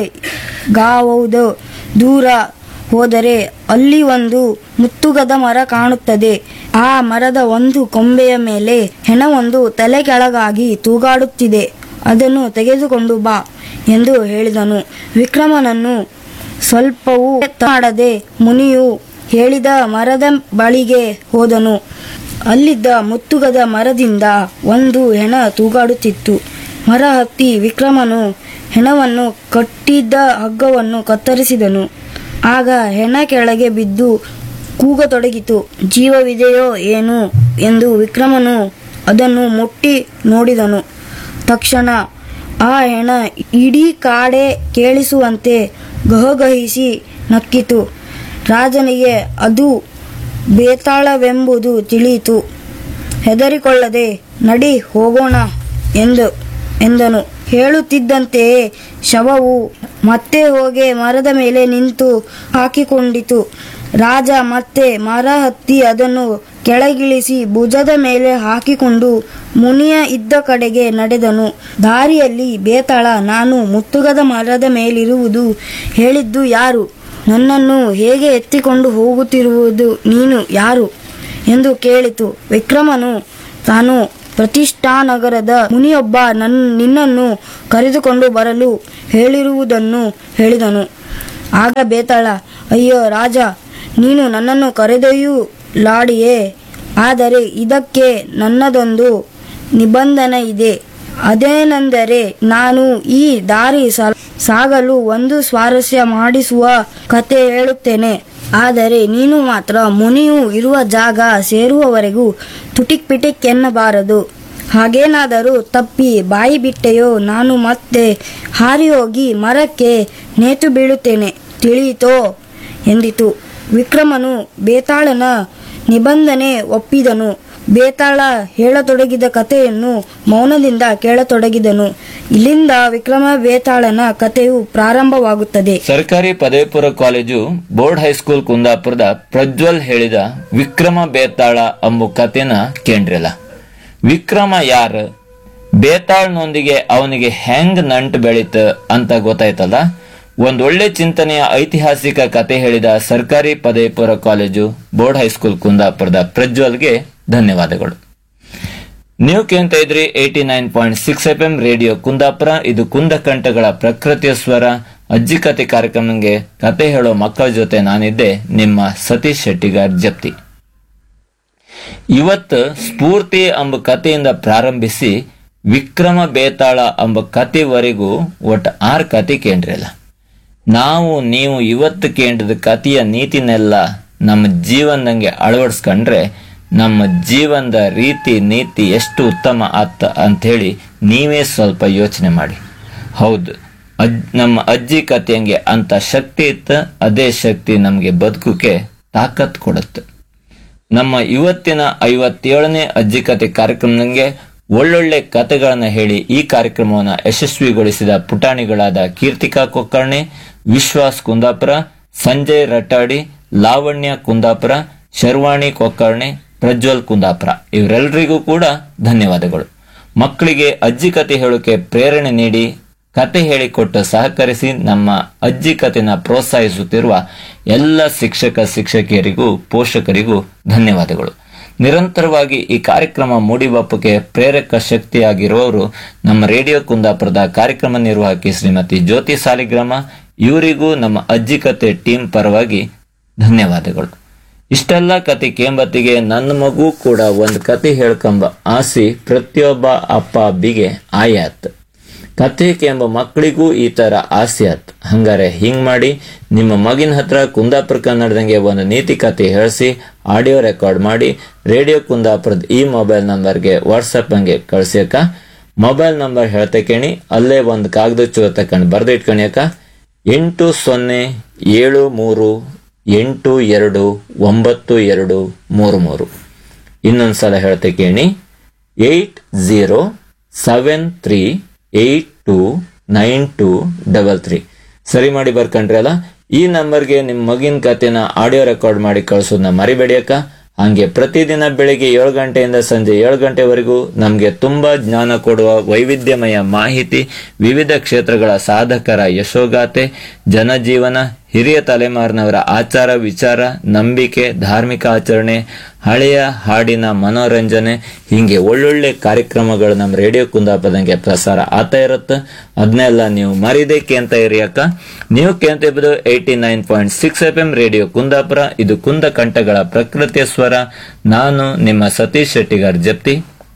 ಗಾವುದು ದೂರ ಹೋದರೆ ಅಲ್ಲಿ ಒಂದು ಮುತ್ತುಗದ ಮರ ಕಾಣುತ್ತದೆ. ಆ ಮರದ ಒಂದು ಕೊಂಬೆಯ ಮೇಲೆ ಹೆಣವೊಂದು ತಲೆ ಕೆಳಗಾಗಿ ತೂಗಾಡುತ್ತಿದೆ. ಅದನ್ನು ತೆಗೆದುಕೊಂಡು ಬಾ ಎಂದು ಹೇಳಿದನು. ವಿಕ್ರಮನನ್ನು ಸ್ವಲ್ಪವೂ ಮಾಡದೆ ಮುನಿಯು ಹೇಳಿದ ಮರದ ಬಳಿಗೆ ಹೋದನು. ಅಲ್ಲಿದ್ದ ಮುತ್ತುಗದ ಮರದಿಂದ ಒಂದು ಹೆಣ ತೂಗಾಡುತ್ತಿತ್ತು. ಮರ ಹತ್ತಿ ವಿಕ್ರಮನು ಹೆಣವನ್ನು ಕಟ್ಟಿದ್ದ ಹಗ್ಗವನ್ನು ಕತ್ತರಿಸಿದನು. ಆಗ ಹೆಣ ಕೆಳಗೆ ಬಿದ್ದು ಕೂಗತೊಡಗಿತು. ಜೀವವಿದೆಯೋ ಏನು ಎಂದು ವಿಕ್ರಮನು ಅದನ್ನು ಮುಟ್ಟಿ ನೋಡಿದನು. ತಕ್ಷಣ ಆ ಹೆಣ ಇಡೀ ಕಾಡೆ ಕೇಳಿಸುವಂತೆ ಗಹಗಹಿಸಿ ನಕ್ಕಿತು. ರಾಜನಿಗೆ ಅದು ಬೇತಾಳವೆಂಬುದು ತಿಳಿಯಿತು. ಹೆದರಿಕೊಳ್ಳದೆ ನಡಿ ಹೋಗೋಣ ಎಂದು ಎಂದನು. ಹೇಳುತ್ತಿದ್ದಂತೆಯೇ ಶವವು ಮತ್ತೆ ಹೋಗಿ ಮರದ ಮೇಲೆ ನಿಂತು ಹಾಕಿಕೊಂಡಿತು. ರಾಜ ಮತ್ತೆ ಮರ ಹತ್ತಿ ಅದನ್ನು ಕೆಳಗಿಳಿಸಿ ಭುಜದ ಮೇಲೆ ಹಾಕಿಕೊಂಡು ಮುನಿಯ ಇದ್ದ ಕಡೆಗೆ ನಡೆದನು. ದಾರಿಯಲ್ಲಿ ಬೇತಾಳ, ನಾನು ಮುತ್ತುಗದ ಮರದ ಮೇಲಿರುವುದು ಹೇಳಿದ್ದು ಯಾರು? ನನ್ನನ್ನು ಹೇಗೆ ಎತ್ತಿಕೊಂಡು ಹೋಗುತ್ತಿರುವುದು ನೀನು ಯಾರು ಎಂದು ಕೇಳಿತು. ವಿಕ್ರಮನು ತಾನು ಪ್ರತಿಷ್ಠಾನಗರದ ಮುನಿಯೊಬ್ಬ ನನ್ ನಿನ್ನನ್ನು ಕರೆದುಕೊಂಡು ಬರಲು ಹೇಳಿರುವುದನ್ನು ಹೇಳಿದನು. ಆಗ ಬೇತಾಳ, ಅಯ್ಯೋ ರಾಜ, ನೀನು ನನ್ನನ್ನು ಕರೆದೊಯ್ಯಲಾಡಿಯೇ, ಆದರೆ ಇದಕ್ಕೆ ನನ್ನದೊಂದು ನಿಬಂಧನೆ ಇದೆ. ಅದೇನೆಂದರೆ ನಾನು ಈ ದಾರಿ ಸ- ಸಾಗಲು ಒಂದು ಸ್ವಾರಸ್ಯ ಮಾಡಿಸುವ ಕತೆ ಹೇಳುತ್ತೇನೆ. ಆದರೆ ನೀನು ಮಾತ್ರ ಮುನಿಯು ಇರುವ ಜಾಗ ಸೇರುವವರೆಗೂ ತುಟಿಕ್ ಪಿಟಿಕ್ ಎನ್ನಬಾರದು. ಹಾಗೇನಾದರೂ ತಪ್ಪಿ ಬಾಯಿ ಬಿಟ್ಟೆಯೋ ನಾನು ಮತ್ತೆ ಹಾರಿ ಹೋಗಿ ಮರಕ್ಕೆ ನೇತು ಬೀಳುತ್ತೇನೆ, ತಿಳಿಯಿತೋ ಎಂದಿತು. ವಿಕ್ರಮನು ಬೇತಾಳನ ನಿಬಂಧನೆ ಒಪ್ಪಿದನು. ಬೇತಾಳ ಹೇಳತೊಡಗಿದ ಕಥೆಯನ್ನು ಮೌನದಿಂದ ಕೇಳತೊಡಗಿದನು. ಇಲ್ಲಿಂದ ವಿಕ್ರಮ ಬೇತಾಳನ ಕಥೆಯು ಪ್ರಾರಂಭವಾಗುತ್ತದೆ. ಸರ್ಕಾರಿ ಪದವಿ ಪೂರ್ವ ಕಾಲೇಜು ಬೋರ್ಡ್ ಹೈಸ್ಕೂಲ್ ಕುಂದಾಪುರದ ಪ್ರಜ್ವಲ್ ಹೇಳಿದ ವಿಕ್ರಮ ಬೇತಾಳ ಎಂಬ ಕಥೆನ ಕೇಂದ್ರಲ್ಲ. ವಿಕ್ರಮ ಯಾರ, ಬೇತಾಳ್ನೊಂದಿಗೆ ಅವನಿಗೆ ಹೆಂಗ್ ನಂಟು ಬೆಳೀತ ಅಂತ ಗೊತ್ತಾಯ್ತಲ್ಲ. ಒಂದೊಳ್ಳೆ ಚಿಂತನೆಯ ಐತಿಹಾಸಿಕ ಕತೆ ಹೇಳಿದ ಸರ್ಕಾರಿ ಪದವಿ ಪೂರ್ವ ಕಾಲೇಜು ಬೋರ್ಡ್ ಹೈಸ್ಕೂಲ್ ಕುಂದಾಪುರದ ಪ್ರಜ್ವಲ್ಗೆ ಧನ್ಯವಾದಗಳು. ನೀವು ಕೇಳ್ತಾ ಇದ್ರಿ eighty nine point six F M radio Kundapura. ಇದು ಕುಂದಕಂಠಗಳ ಪ್ರಕೃತಿಯ ಸ್ವರ ಅಜ್ಜಿ ಕತೆ ಕಾರ್ಯಕ್ರಮಕ್ಕೆ ಕತೆ ಹೇಳೋ ಮಕ್ಕಳ ಜೊತೆ ನಾನಿದ್ದೆ ನಿಮ್ಮ ಸತೀಶ್ ಶೆಟ್ಟಿಗಾರ್ ಜಪ್ತಿ. ಇವತ್ತು ಸ್ಫೂರ್ತಿ ಎಂಬ ಕಥೆಯಿಂದ ಪ್ರಾರಂಭಿಸಿ ವಿಕ್ರಮ ಬೇತಾಳ ಎಂಬ ಕಥೆವರೆಗೂ ಒಟ್ಟು ಆರು ಕತೆ ಕೇಂದ್ರಲ್ಲ. ನಾವು ನೀವು ಇವತ್ತು ಕೇಂದ್ರದ ಕಥೆಯ ನೀತಿನೆಲ್ಲ ನಮ್ಮ ಜೀವನದಂಗೆ ಅಳವಡಿಸ್ಕೊಂಡ್ರೆ ನಮ್ಮ ಜೀವನದ ರೀತಿ ನೀತಿ ಎಷ್ಟು ಉತ್ತಮ ಆತ ಅಂಥೇಳಿ ನೀವೇ ಸ್ವಲ್ಪ ಯೋಚನೆ ಮಾಡಿ. ಹೌದು, ಅಜ್ ನಮ್ಮ ಅಜ್ಜಿ ಕಥೆಯಂಗೆ ಅಂತ ಶಕ್ತಿ ಇತ್ತು. ಅದೇ ಶಕ್ತಿ ನಮಗೆ ಬದುಕುಕೆ ತಾಕತ್ ಕೊಡುತ್ತೆ. ನಮ್ಮ ಇವತ್ತಿನ ಐವತ್ತೇಳನೇ ಅಜ್ಜಿ ಕತೆ ಕಾರ್ಯಕ್ರಮದಂಗೆ ಒಳ್ಳೊಳ್ಳೆ ಕತೆಗಳನ್ನ ಹೇಳಿ ಈ ಕಾರ್ಯಕ್ರಮವನ್ನು ಯಶಸ್ವಿಗೊಳಿಸಿದ ಪುಟಾಣಿಗಳಾದ ಕೀರ್ತಿಕಾ ಕೊಕ್ಕರ್ಣೆ, ವಿಶ್ವಾಸ್ ಕುಂದಾಪುರ, ಸಂಜಯ್ ರಟ್ಟಾಡಿ, ಲಾವಣ್ಯ ಕುಂದಾಪುರ, ಶರ್ವಾಣಿ ಕೊಕ್ಕರ್ಣೆ, ಪ್ರಜ್ವಲ್ ಕುಂದಾಪುರ ಇವರೆಲ್ಲರಿಗೂ ಕೂಡ ಧನ್ಯವಾದಗಳು. ಮಕ್ಕಳಿಗೆ ಅಜ್ಜಿ ಕತೆ ಹೇಳೋಕೆ ಪ್ರೇರಣೆ ನೀಡಿ ಕತೆ ಹೇಳಿಕೊಟ್ಟು ಸಹಕರಿಸಿ ನಮ್ಮ ಅಜ್ಜಿ ಕತೆನ ಪ್ರೋತ್ಸಾಹಿಸುತ್ತಿರುವ ಎಲ್ಲ ಶಿಕ್ಷಕ ಶಿಕ್ಷಕಿಯರಿಗೂ ಪೋಷಕರಿಗೂ ಧನ್ಯವಾದಗಳು. ನಿರಂತರವಾಗಿ ಈ ಕಾರ್ಯಕ್ರಮ ಮೂಡಿಬಪ್ಪಕ್ಕೆ ಪ್ರೇರಕ ಶಕ್ತಿಯಾಗಿರುವವರು ನಮ್ಮ ರೇಡಿಯೋ ಕುಂದಾಪುರದ ಕಾರ್ಯಕ್ರಮ ನಿರ್ವಾಹಕಿ ಶ್ರೀಮತಿ ಜ್ಯೋತಿ ಸಾಲಿಗ್ರಾಮ. ಇವರಿಗೂ ನಮ್ಮ ಅಜ್ಜಿ ಕತೆ ಟೀಮ್ ಪರವಾಗಿ ಧನ್ಯವಾದಗಳು. ಇಷ್ಟೆಲ್ಲ ಕತೆ ಕೇಂಬತ್ತಿಗೆ ನನ್ನ ಮಗು ಕೂಡ ಒಂದು ಕತೆ ಹೇಳ್ಕೊಂಬ ಆಸೆ ಪ್ರತಿಯೊಬ್ಬ ಅಪ್ಪ ಅಬ್ಬಿಗೆ ಆಯಾತ್. ಕತೆ ಕೇಂಬ ಮಕ್ಕಳಿಗೂ ಈ ತರ ಆಸೆ ಆತ್. ಹಂಗಾರೆ ಹಿಂಗ್ ಮಾಡಿ ನಿಮ್ಮ ಮಗಿನ ಹತ್ರ ಕುಂದಾಪುರ ಕನ್ನಡದಂಗೆ ಒಂದು ನೀತಿ ಕತೆ ಹೇಳಿಸಿ ಆಡಿಯೋ ರೆಕಾರ್ಡ್ ಮಾಡಿ ರೇಡಿಯೋ ಕುಂದಾಪುರದ ಈ ಮೊಬೈಲ್ ನಂಬರ್ಗೆ ವಾಟ್ಸಪ್ ಹಂಗೆ ಕಳ್ಸ್ಯಕ. ಮೊಬೈಲ್ ನಂಬರ್ ಹೇಳ್ತಾ ಕೇಳಿ, ಅಲ್ಲೇ ಒಂದು ಕಾಗದ ಚೂರು ತಕೊಂಡು ಬರ್ದು ಇಟ್ಕೊಳ್ಯಕ. ಎಂಟು ಸೊನ್ನೆ ಏಳು ಮೂರು ಎಂಟು ಎರಡು ಒಂಬತ್ತು ಎರಡು ಮೂರು ಮೂರು. ಇನ್ನೊಂದ್ಸಲ ಹೇಳ್ತಾ ಕೇಳಿ, eight zero seven three eight two nine two double three. ಸರಿ ಮಾಡಿ ಬರ್ಕಂಡ್ರಲ್ಲ. ಈ ನಂಬರ್ಗೆ ನಿಮ್ಮ ಮಗಿನ ಕತೆನ ಆಡಿಯೋ ರೆಕಾರ್ಡ್ ಮಾಡಿ ಕಳಿಸೋದನ್ನ ಮರಿಬೇಡಿಯಕ್ಕ. ಹಂಗೆ ಪ್ರತಿದಿನ ಬೆಳಿಗ್ಗೆ ಏಳು ಗಂಟೆಯಿಂದ ಸಂಜೆ ಏಳು ಗಂಟೆವರೆಗೂ ನಮಗೆ ತುಂಬಾ ಜ್ಞಾನ ಕೊಡುವ ವೈವಿಧ್ಯಮಯ ಮಾಹಿತಿ, ವಿವಿಧ ಕ್ಷೇತ್ರಗಳ ಸಾಧಕರ ಯಶೋಗಾಥೆ, ಜನಜೀವನ, ಹಿರಿಯ ತಲೆಮಾರಿನವರ ಆಚಾರ ವಿಚಾರ, ನಂಬಿಕೆ, ಧಾರ್ಮಿಕ ಆಚರಣೆ, ಹಳೆಯ ಹಾಡಿನ ಮನೋರಂಜನೆ, ಹಿಂಗೆ ಒಳ್ಳೊಳ್ಳೆ ಕಾರ್ಯಕ್ರಮಗಳು ನಮ್ಮ ರೇಡಿಯೋ ಕುಂದಾಪುರದಂಗೆ ಪ್ರಸಾರ ಆಗ್ತಾ ಇರುತ್ತೆ. ಅದನ್ನೆಲ್ಲ ನೀವು ಮರಿದೆ ಕೇಂತ ಇರಿ ಅಕ್ಕ. ನೀವು ಕೇಂತ ಇರೋದು eighty nine point six F M radio Kundapura. ಇದು ಕುಂದ ಕಂಠಗಳ ಪ್ರಕೃತಿಯ ಸ್ವರ. ನಾನು ನಿಮ್ಮ ಸತೀಶ್ ಶೆಟ್ಟಿಗಾರ್ ಜಪ್ತಿ.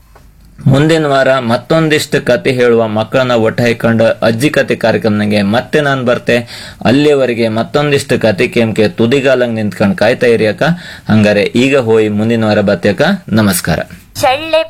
ಮುಂದಿನ ವಾರ ಮತ್ತೊಂದಿಷ್ಟು ಕತೆ ಹೇಳುವ ಮಕ್ಕಳನ್ನ ಒಟ್ಟು ಹಾಕೊಂಡು ಅಜ್ಜಿ ಕತೆ ಕಾರ್ಯಕ್ರಮಕ್ಕೆ ಮತ್ತೆ ನಾನು ಬರ್ತೆ. ಅಲ್ಲಿಯವರೆಗೆ ಮತ್ತೊಂದಿಷ್ಟು ಕತೆ ಕೇಮ್ಕೆ ತುದಿಗಾಲಂಗ್ ನಿಂತ್ಕೊಂಡು ಕಾಯ್ತಾ ಇರಿ ಅಕ್ಕ. ಹಂಗಾರೆ ಈಗ ಹೋಗಿ ಮುಂದಿನ ವಾರ ಬರ್ತೇಕ. ನಮಸ್ಕಾರ. ಚಳ್ಳೆ